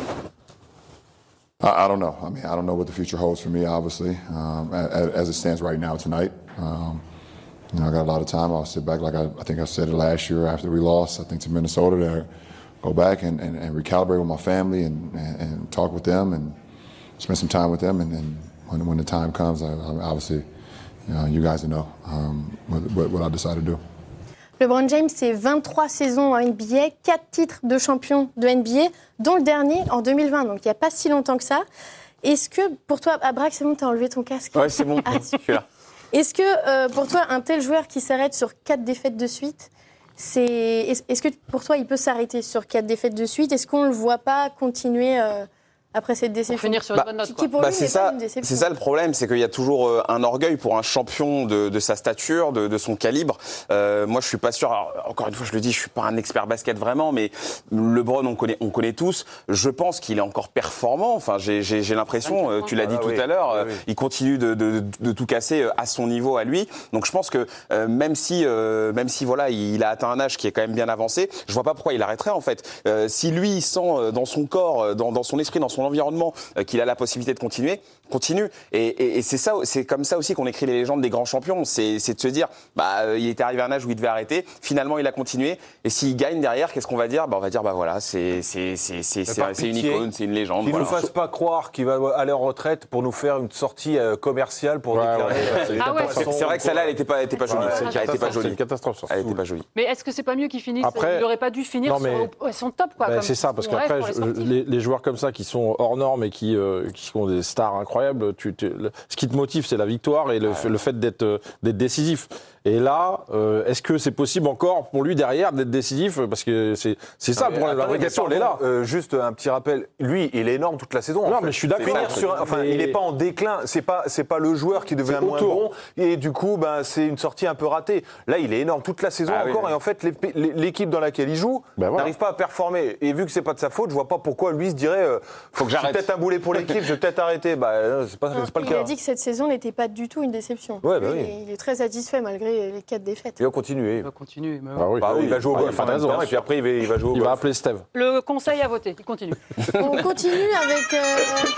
I, I don't know. I mean, I don't know what the future holds for me, obviously, um, as, as it stands right now tonight. Um, you know, I got a lot of time. I'll sit back, like I, I think I said it last year after we lost, I think to Minnesota, to go back and, and, and recalibrate with my family and, and, and talk with them and spend some time with them. And then when, when the time comes, I, I obviously, you know, you guys know um, what, what I decide to do. LeBron James, c'est vingt-trois saisons en N B A, quatre titres de champion de N B A, dont le dernier en deux mille vingt, donc il n'y a pas si longtemps que ça. Est-ce que pour toi, Abrax, c'est bon, tu as enlevé ton casque? Ouais, c'est bon, ah, je suis là. Est-ce que euh, pour toi, un tel joueur qui s'arrête sur quatre défaites de suite, c'est... Est-ce, est-ce que pour toi, il peut s'arrêter sur quatre défaites de suite? Est-ce qu'on ne le voit pas continuer euh, après cette déception? Pour finir sur bah, une bonne note. Qui, qui pour bah, lui, c'est, n'est ça, pas une déception. c'est ça le problème, c'est qu'il y a toujours euh, un orgueil pour un champion de, de sa stature, de, de son calibre. Euh, moi, je suis pas sûr. Alors, encore une fois, je le dis, je suis pas un expert basket vraiment, mais LeBron, on connaît, on connaît tous. Je pense qu'il est encore performant. Enfin, j'ai, j'ai, j'ai l'impression, euh, tu l'as dit ah, tout oui. à l'heure, euh, oui, oui. il continue de, de, de tout casser euh, à son niveau, à lui. Donc, je pense que euh, même si, euh, même si voilà, il a atteint un âge qui est quand même bien avancé, je vois pas pourquoi il arrêterait en fait. Euh, si lui, il sent euh, dans son corps, euh, dans, dans son esprit, dans son environnement, euh, qu'il a la possibilité de continuer, continue. Et, et, et c'est ça, c'est comme ça aussi qu'on écrit les légendes des grands champions. C'est, c'est de se dire, bah, euh, il était arrivé à un âge où il devait arrêter. Finalement, il a continué. Et s'il gagne derrière, qu'est-ce qu'on va dire? Bah, on va dire, bah voilà, c'est, c'est, c'est, c'est, c'est, c'est une icône, c'est une légende. Qu'il ne Voilà. nous fasse pas croire qu'il va aller en retraite pour nous faire une sortie euh, commerciale pour Ouais, déclarer. ouais, euh, Ah ouais. C'est, c'est vrai que celle-là, elle n'était pas, elle était pas jolie. Ouais, c'est une Elle était pas catastrophe, c'est jolie. une catastrophe. sur Elle tout. était pas jolie. Mais est-ce que c'est pas mieux qu'il finisse? Après- Il n'aurait pas dû finir Non, sur mais- au- son top, quoi. Ben, comme c'est ça, parce on qu'après, rêve pour les je- sportifs. les, les joueurs comme ça qui sont hors normes et qui, euh, qui sont des stars incroyables, tu, tu- le- ce qui te motive, c'est la victoire et le, fait- le fait d'être, euh, d'être décisif. Et là, euh, est-ce que c'est possible encore pour lui derrière d'être décisif? Parce que c'est, c'est ça, pour la vraie question, elle est là. Euh, juste un petit rappel, lui, il est énorme toute la saison. en Non, fait. mais je suis d'accord. Finir sur un- enfin, Mais- il n'est pas en déclin. C'est pas, c'est pas le joueur qui devient C'est moins autour. bon. Et du coup, ben, c'est une sortie un peu ratée. Là, il est énorme toute la saison Ah oui, encore. oui. Et en fait, l'ép- l'équipe dans laquelle il joue Ben voilà. n'arrive pas à performer. Et vu que c'est pas de sa faute, je vois pas pourquoi lui se dirait, euh, Faut que je suis j'arrête. peut-être un boulet pour l'équipe, je vais peut-être arrêter. Bah, euh, c'est pas, c'est pas le Il cas. a dit que cette saison n'était pas du tout une déception. Ouais, bah Lui, oui. il, est, il est très satisfait malgré les quatre défaites. Il va continuer. Il va continuer. mais Ah oui. Bah oui, il va jouer au Ah, golf il a en même raison, temps, bien et puis sûr. après il va, il va jouer au Il va golf. appeler Steve. Le conseil à voter, il continue. On continue avec euh,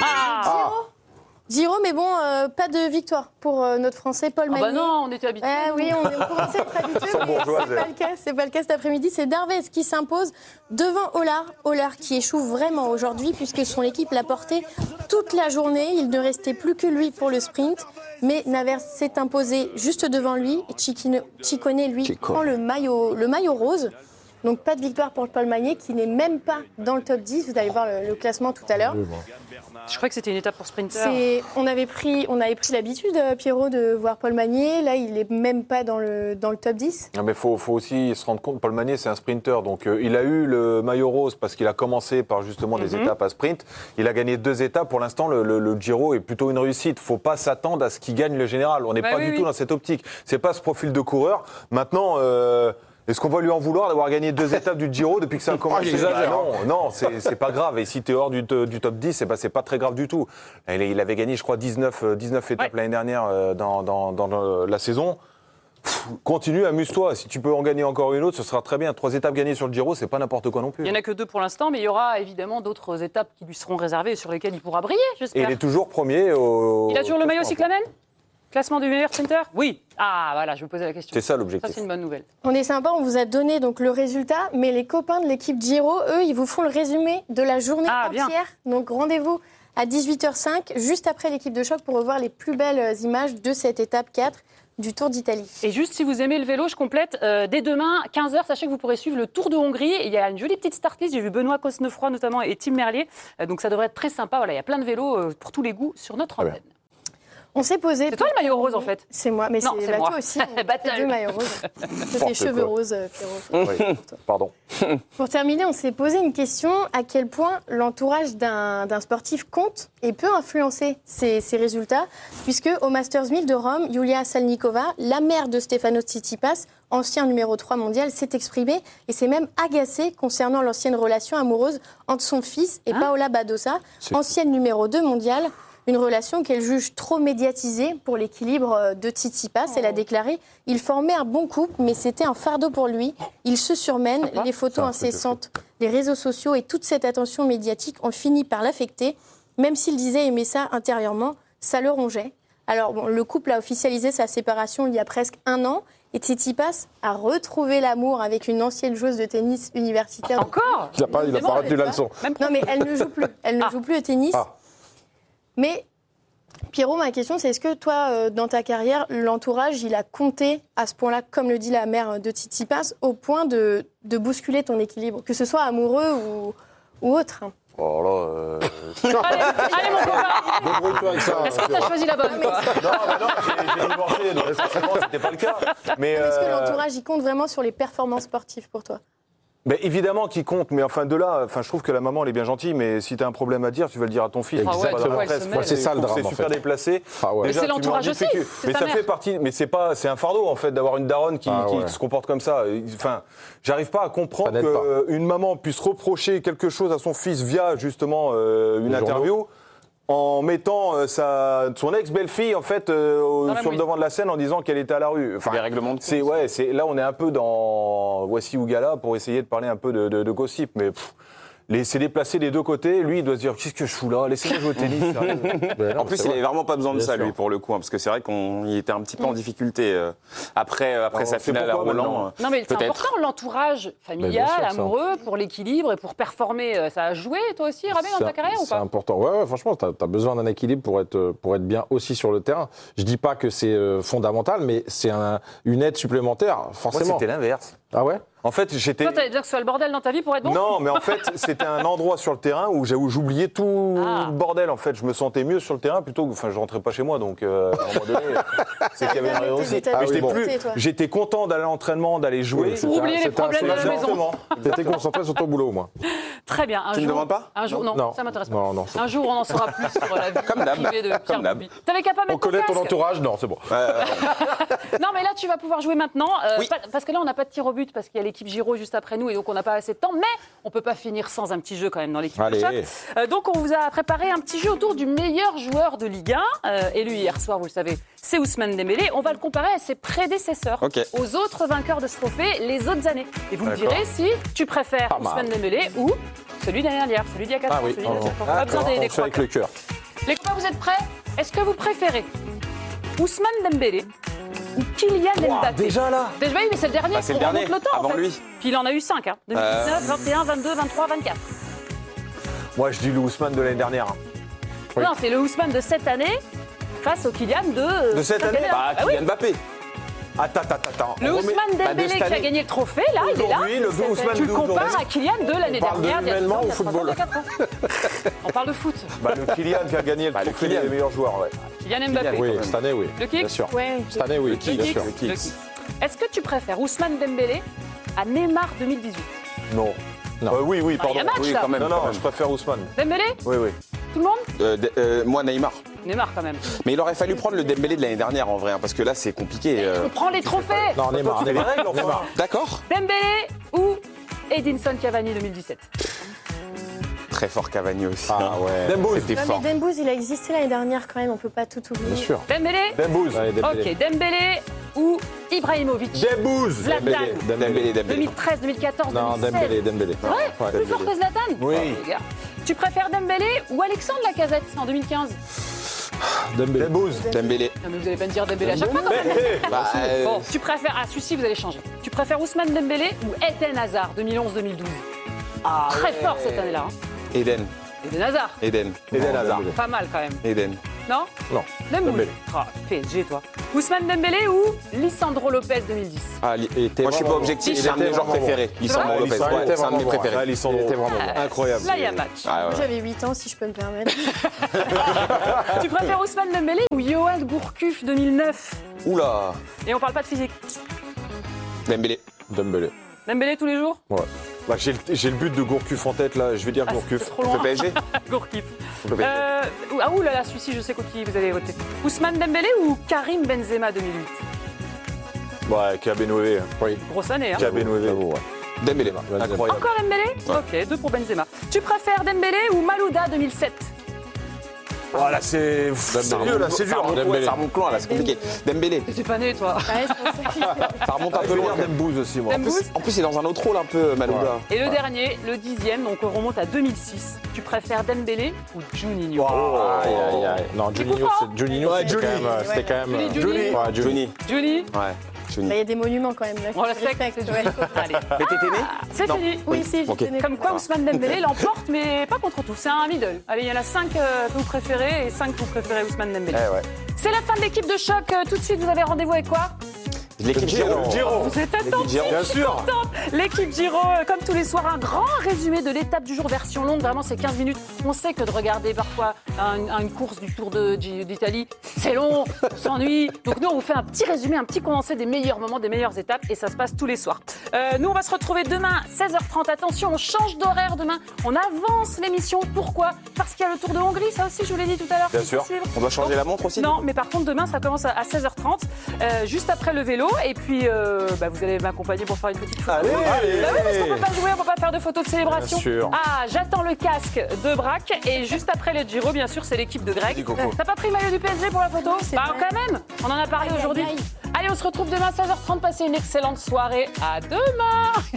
Ah, Giro. Giro, mais bon, euh, pas de victoire pour euh, notre Français Paul Ah Magnier. bah non, on était habitués. Eh oui, on, est, on commençait à être habitués, Sans mais bourgeoise, c'est pas le cas. C'est pas le cas cet après-midi. C'est Darvez qui s'impose devant Olar. Olar qui échoue vraiment aujourd'hui puisque son équipe l'a porté toute la journée. Il ne restait plus que lui pour le sprint. Mais Navers s'est imposé juste devant lui. Et Ciccone, Ciccone, lui, Ciccone. prend le maillot, le maillot rose. Donc pas de victoire pour Paul Magnier qui n'est même pas dans le top dix. Vous allez voir le, le classement tout à l'heure. Je crois que c'était une étape pour sprinter. C'est, on avait pris, on avait pris l'habitude, euh, Pierrot, de voir Paul Magnier. Là, il n'est même pas dans le, dans le top dix. Non, mais faut, faut aussi se rendre compte, Paul Magnier, c'est un sprinter. Donc, euh, il a eu le maillot rose parce qu'il a commencé par justement des Mhm. étapes à sprint. Il a gagné deux étapes. Pour l'instant, le, le- le Giro est plutôt une réussite. Faut pas s'attendre à ce qu'il gagne le général. On n'est Bah pas oui, du oui. tout dans cette optique. C'est pas ce profil de coureur. Maintenant, euh, Est-ce qu'on va lui en vouloir d'avoir gagné deux étapes du Giro depuis que ça a commencé? Ah, j'exagère. Bah non, non, c'est c'est pas grave. Et si tu es hors du, du top dix, c'est pas, c'est pas très grave du tout. Il, il avait gagné, je crois, dix-neuf, dix-neuf étapes ouais. l'année dernière euh, dans, dans, dans la saison. Pff, continue, amuse-toi. Si tu peux en gagner encore une autre, ce sera très bien. Trois étapes gagnées sur le Giro, c'est pas n'importe quoi non plus. Il n'y en a que deux pour l'instant, mais il y aura évidemment d'autres étapes qui lui seront réservées et sur lesquelles il pourra briller, j'espère. Et il est toujours premier au... Il a toujours le maillot cyclamen? Classement du meilleur sprinter? Oui. Ah, voilà, je me posais la question. C'est ça l'objectif. Ça, c'est une bonne nouvelle. On est sympa, on vous a donné donc le résultat, mais les copains de l'équipe Giro, eux, ils vous font le résumé de la journée ah, entière. Bien. Donc rendez-vous à dix-huit heures cinq, juste après l'équipe de choc, pour revoir les plus belles images de cette étape quatre du Tour d'Italie. Et juste, si vous aimez le vélo, je complète. Euh, dès demain, quinze heures, sachez que vous pourrez suivre le Tour de Hongrie. Il y a une jolie petite start list. J'ai vu Benoît Cosnefroy notamment et Tim Merlier. Euh, donc ça devrait être très sympa. Voilà, il y a plein de vélos euh, pour tous les goûts sur notre antenne. On s'est posé. C'est toi le maillot rose en fait? C'est moi, mais c'est bah, toi aussi. On deux maillots roses. C'est tes cheveux roses, Pierrot. Oui. Pardon. Pour terminer, on s'est posé une question. À quel point l'entourage d'un, d'un sportif compte et peut influencer ses, ses résultats? Puisque au Masters mille de Rome, Yulia Salnikova, la mère de Stefanos Tsitsipas, ancien numéro trois mondial, s'est exprimée et s'est même agacée concernant l'ancienne relation amoureuse entre son fils et hein? Paola Badosa, c'est... ancienne numéro deux mondiale. Une relation qu'elle juge trop médiatisée pour l'équilibre de Tsitsipas. Elle a déclaré « Il formait un bon couple, mais c'était un fardeau pour lui. Il se surmène, les photos incessantes, les réseaux sociaux et toute cette attention médiatique ont fini par l'affecter. Même s'il disait aimer ça intérieurement, ça le rongeait. » Alors, bon, le couple a officialisé sa séparation il y a presque un an. Et Tsitsipas a retrouvé l'amour avec une ancienne joueuse de tennis universitaire. Encore ? Il n'a pas, il a pas retenu la leçon. Non, mais elle ne joue plus. Elle ne ah. joue plus au tennis. Ah. Mais, Pierrot, ma question, c'est est-ce que toi, euh, dans ta carrière, l'entourage, il a compté à ce point-là, comme le dit la mère de Tsitsipas, au point de, de bousculer ton équilibre, que ce soit amoureux ou, ou autre? Oh là, euh... allez, allez, mon copain. Débrouille-toi avec ça. Est-ce que tu as choisi la bonne? Non, mais... non, mais non, j'ai, j'ai divorcé, donc forcément, c'était pas le cas. Mais est-ce euh... que l'entourage, il compte vraiment sur les performances sportives pour toi? Ben évidemment qu'il compte, mais enfin de là, enfin je trouve que la maman elle est bien gentille, mais si tu as un problème à dire, tu vas le dire à ton fils. Ah ouais, pas dans la presse. Ouais, c'est ça le drame. C'est en super fait. déplacé. Ah ouais. Déjà, mais c'est l'entourage aussi. Mais ça mère. fait partie, mais c'est pas, c'est un fardeau en fait d'avoir une daronne qui, ah ouais. qui se comporte comme ça. Enfin, j'arrive pas à comprendre qu'une maman puisse reprocher quelque chose à son fils via justement euh, une Les interview. Journaux. En mettant euh, sa, son ex-belle-fille en fait euh, sur le devant de la scène en disant qu'elle était à la rue. Enfin, les règlements de compte. C'est ouais, c'est là on est un peu dans voici ou gala pour essayer de parler un peu de, de, de gossip, mais pff, les, c'est déplacé des deux côtés. Lui, il doit se dire qu'est-ce que je fous là? Laissez-moi jouer au tennis. non, en plus, il n'avait vraiment pas besoin de ça, sûr. lui, pour le coup, hein, parce que c'est vrai qu'il était un petit peu en difficulté euh, après, euh, après non, sa finale à Roland. Non, mais c'est important, l'entourage familial, sûr, amoureux, ça. pour l'équilibre et pour performer. Ça a joué, toi aussi, Rabé, dans ta carrière ou pas? C'est important. Ouais, ouais, franchement, tu as besoin d'un équilibre pour être, pour être bien aussi sur le terrain. Je dis pas que c'est euh, fondamental, mais c'est un, une aide supplémentaire, forcément. Moi, c'était l'inverse. Ah ouais? En fait, j'étais. Toi, t'allais dire que ce soit le bordel dans ta vie pour être bon? Non, mais en fait, c'était un endroit sur le terrain où j'oubliais tout ah. le bordel. En fait, je me sentais mieux sur le terrain plutôt que. Enfin, je rentrais pas chez moi, donc euh, à un moment donné, c'est qu'il y avait une raison aussi. Ah, j'étais oui, plus. Bon. J'étais content d'aller à l'entraînement, d'aller jouer. Pour oui, oublier les problèmes de la maison. T'étais concentré sur ton boulot, moi. Très bien. Un tu jour, ne demandes pas? Un jour, non, non ça m'intéresse pas. Non, non, un jour, on en saura plus sur la vie Comme privée de Pierre Boubi. T'avais qu'à pas mettre On connaît ton entourage? Non, c'est bon. Non, mais là, tu vas pouvoir jouer maintenant. Parce que là, on n'a pas de tir au but parce qu'il y a l'équipe Giro juste après nous et donc on n'a pas assez de temps, mais on peut pas finir sans un petit jeu quand même dans l'équipe de choc. Euh, donc on vous a préparé un petit jeu autour du meilleur joueur de Ligue un, euh, élu hier soir, vous le savez, c'est Ousmane Dembélé. On va le comparer à ses prédécesseurs, okay. aux autres vainqueurs de ce trophée les autres années. Et vous D'accord. me direz si tu préfères ah, Ousmane Dembélé ou celui d'année dernière, celui d'il y a quatre ans, ah, oui. celui oh, d'il y a sept ans. On a besoin des, des avec le cœur. Les copains, vous êtes prêts? Est-ce que vous préférez Ousmane Dembélé ou Kylian wow, Mbappé? Déjà là Déjà oui, mais c'est le dernier. Bah, c'est le dernier. Le temps, avant en fait. lui. Puis il en a eu cinq, hein. deux mille dix-neuf, euh... vingt et un, vingt-deux, vingt-trois, vingt-quatre. Moi, je dis le Ousmane de l'année dernière. Oui. Non, c'est le Ousmane de cette année face au Kylian de... De cette année Bah, bah, Kylian oui. Mbappé. Attends, attends, attends. Le Ousmane Dembélé qui a gagné le trophée, là, il est là. Oui, le Ousmane tu le compares à Kylian de l'année dernière. On parle de humainement ou football? On parle de foot. Bah, le Kylian qui a gagné le bah, trophée des meilleurs joueurs, ouais. Kylian Mbappé. Oui, cette année, oui. Le kick? Bien sûr. Ouais. Cette année, oui. Le kick, bien sûr. Le kick. Est-ce que tu préfères Ousmane Dembélé à Neymar deux mille dix-huit? Non. Non. Euh, oui, oui, pardon. Ah, il y a match, oui, là. quand même. Non, non, je préfère Ousmane. Dembélé? Oui, oui. Tout le monde? euh, euh, Moi, Neymar. Neymar quand même. Mais il aurait fallu prendre le Dembélé de l'année dernière en vrai, hein, parce que là c'est compliqué. Euh... On prend les trophées. Non, Neymar, Neymar. Neymar. Neymar. D'accord. Dembélé ou Edinson Cavani deux mille dix-sept. Très fort Cavani aussi. Ah ouais. Dembouz. C'était Non, fort. mais Dembouz, il a existé l'année dernière quand même, on peut pas tout oublier. Bien sûr. Dembélé. Dembouz. Allez, Dembélé. Ok, Dembélé ou Ibrahimovic. Dembouz. Zlatan. Dembélé. Dembélé, Dembélé. deux mille treize, deux mille quatorze, Non, deux mille seize. Dembélé, Dembélé. C'est vrai Ouais, Plus fort que Zlatan. Oui. Oh, les gars. Tu préfères Dembélé ou Alexandre Lacazette en deux mille quinze? Dembélé. Dembouz. Dembélé. Non mais vous allez pas me dire Dembélé à chaque fois quand même. Bah, euh, Bon, tu préfères... Ah, celui-ci, vous allez changer. Tu préfères Ousmane Dembélé ou Eden Hazard deux mille onze, deux mille douze? Ah, Très ouais. fort cette année-là. Hein. Eden. Eden Hazard. Eden. Eden Non, Hazard. Dembélé. Pas mal quand même. Eden. Non Non. Dembouz. Dembélé. Ah, P S G toi. Ousmane Dembélé ou Lisandro Lopez deux mille dix? Ah, li- Il était moi je suis pas vraiment objectif, bon. c'est un de mes Il était joueurs vraiment préférés. Lisandro vrai Lopez. Il était Ouais, c'est un de vraiment mes bon. préférés. Ah, Il Lisandro. était vraiment bon. Incroyable. Là, il y a match. Ah, Moi, ouais. j'avais huit ans, si je peux me permettre. Tu préfères Ousmane Dembélé ou Yoann Gourcuff deux mille neuf? Oula. Et on parle pas de physique. Dembélé. Dembélé. Dembélé tous les jours? Ouais. Bah, j'ai le- j'ai le but de Gourcuff en tête là, je vais dire Ah, Gourcuff. c'est trop Le loin. P S G. Gourcuff. Le P S G. Euh, ah ouh là là, celui-ci, je sais contre qui vous allez voter. Ousmane Dembélé ou Karim Benzema deux mille huit? Ouais, Kabenoué. Oui. Grosse année, hein. Kabenoué. J'avoue, ouais. Dembélé. Incroyable. Encore Dembélé? Ok, deux pour Benzema. Tu préfères Dembélé ou Malouda deux mille sept? Voilà, c'est sérieux là, c'est Ça dur. remonte, ouais, ça remonte loin là, c'est compliqué. Dembélé. T'es pas né, toi. Ouais, c'est pour ça que- Ça remonte un Je peu vais loin. dire Dembouz aussi moi. En plus, en plus, il est dans un autre rôle un peu, Malouda. Et le dernier, le dixième, donc on remonte à deux mille six. Tu préfères Dembélé ou Juninho? Aïe, aïe, aïe. Non, Juninho, c'est- Juninho, Ouais, c'était quand Juni. même. euh, C'était quand même. Juni, euh, Juni. Ouais, Juni. Johnny. Juni? Ouais. Johnny. Bah, il y a des monuments quand même. Là, On respecte, c'est ouais. Juni. Allez, Mais t'étais né c'est Non. fini. Oui, si, Ok. j'étais née. Comme quoi Ousmane Dembélé l'emporte, mais pas contre tout. C'est un middle. Allez, il y en a cinq euh, que vous préférez et cinq que vous préférez Ousmane Dembélé. Eh ouais. C'est la fin de l'équipe de choc. Euh, Tout de suite, vous avez rendez-vous avec quoi? L'équipe Giro. Giro. Vous êtes attentifs, Giro. Bien je suis sûr. contente. L'équipe Giro, euh, comme tous les soirs, un grand résumé de l'étape du jour, version longue. Vraiment, c'est quinze minutes. On sait que de regarder parfois un- un- une course du Tour de- d'Italie, c'est long, on s'ennuie. Donc nous, on vous fait un petit résumé, un petit condensé des meilleurs moments, des meilleures étapes. Et ça se passe tous les soirs. Euh, nous, on va se retrouver demain, seize heures trente. Attention, on change d'horaire demain. On avance l'émission. Pourquoi? Parce qu'il y a le Tour de Hongrie. Ça aussi, je vous l'ai dit tout à l'heure. Bien c'est sûr. possible. On doit changer la montre aussi? Non, mais par contre, demain, ça commence à à seize heures trente, euh, juste après le vélo. Et puis, euh, bah, vous allez m'accompagner pour faire une petite photo. Allez, Bah oui, parce qu'on peut pas jouer, on peut pas faire de photos de célébration. Bien sûr. Ah, j'attends le casque de Braque. Et juste après le Giro, bien sûr, c'est l'équipe de Greg. Dis, Coco. T'as pas pris le maillot du P S G pour la photo? Bah, vrai. quand même. On en a parlé Aïe, aïe, aujourd'hui. aïe. Allez, on se retrouve demain, seize heures trente. Passez une excellente soirée. À demain.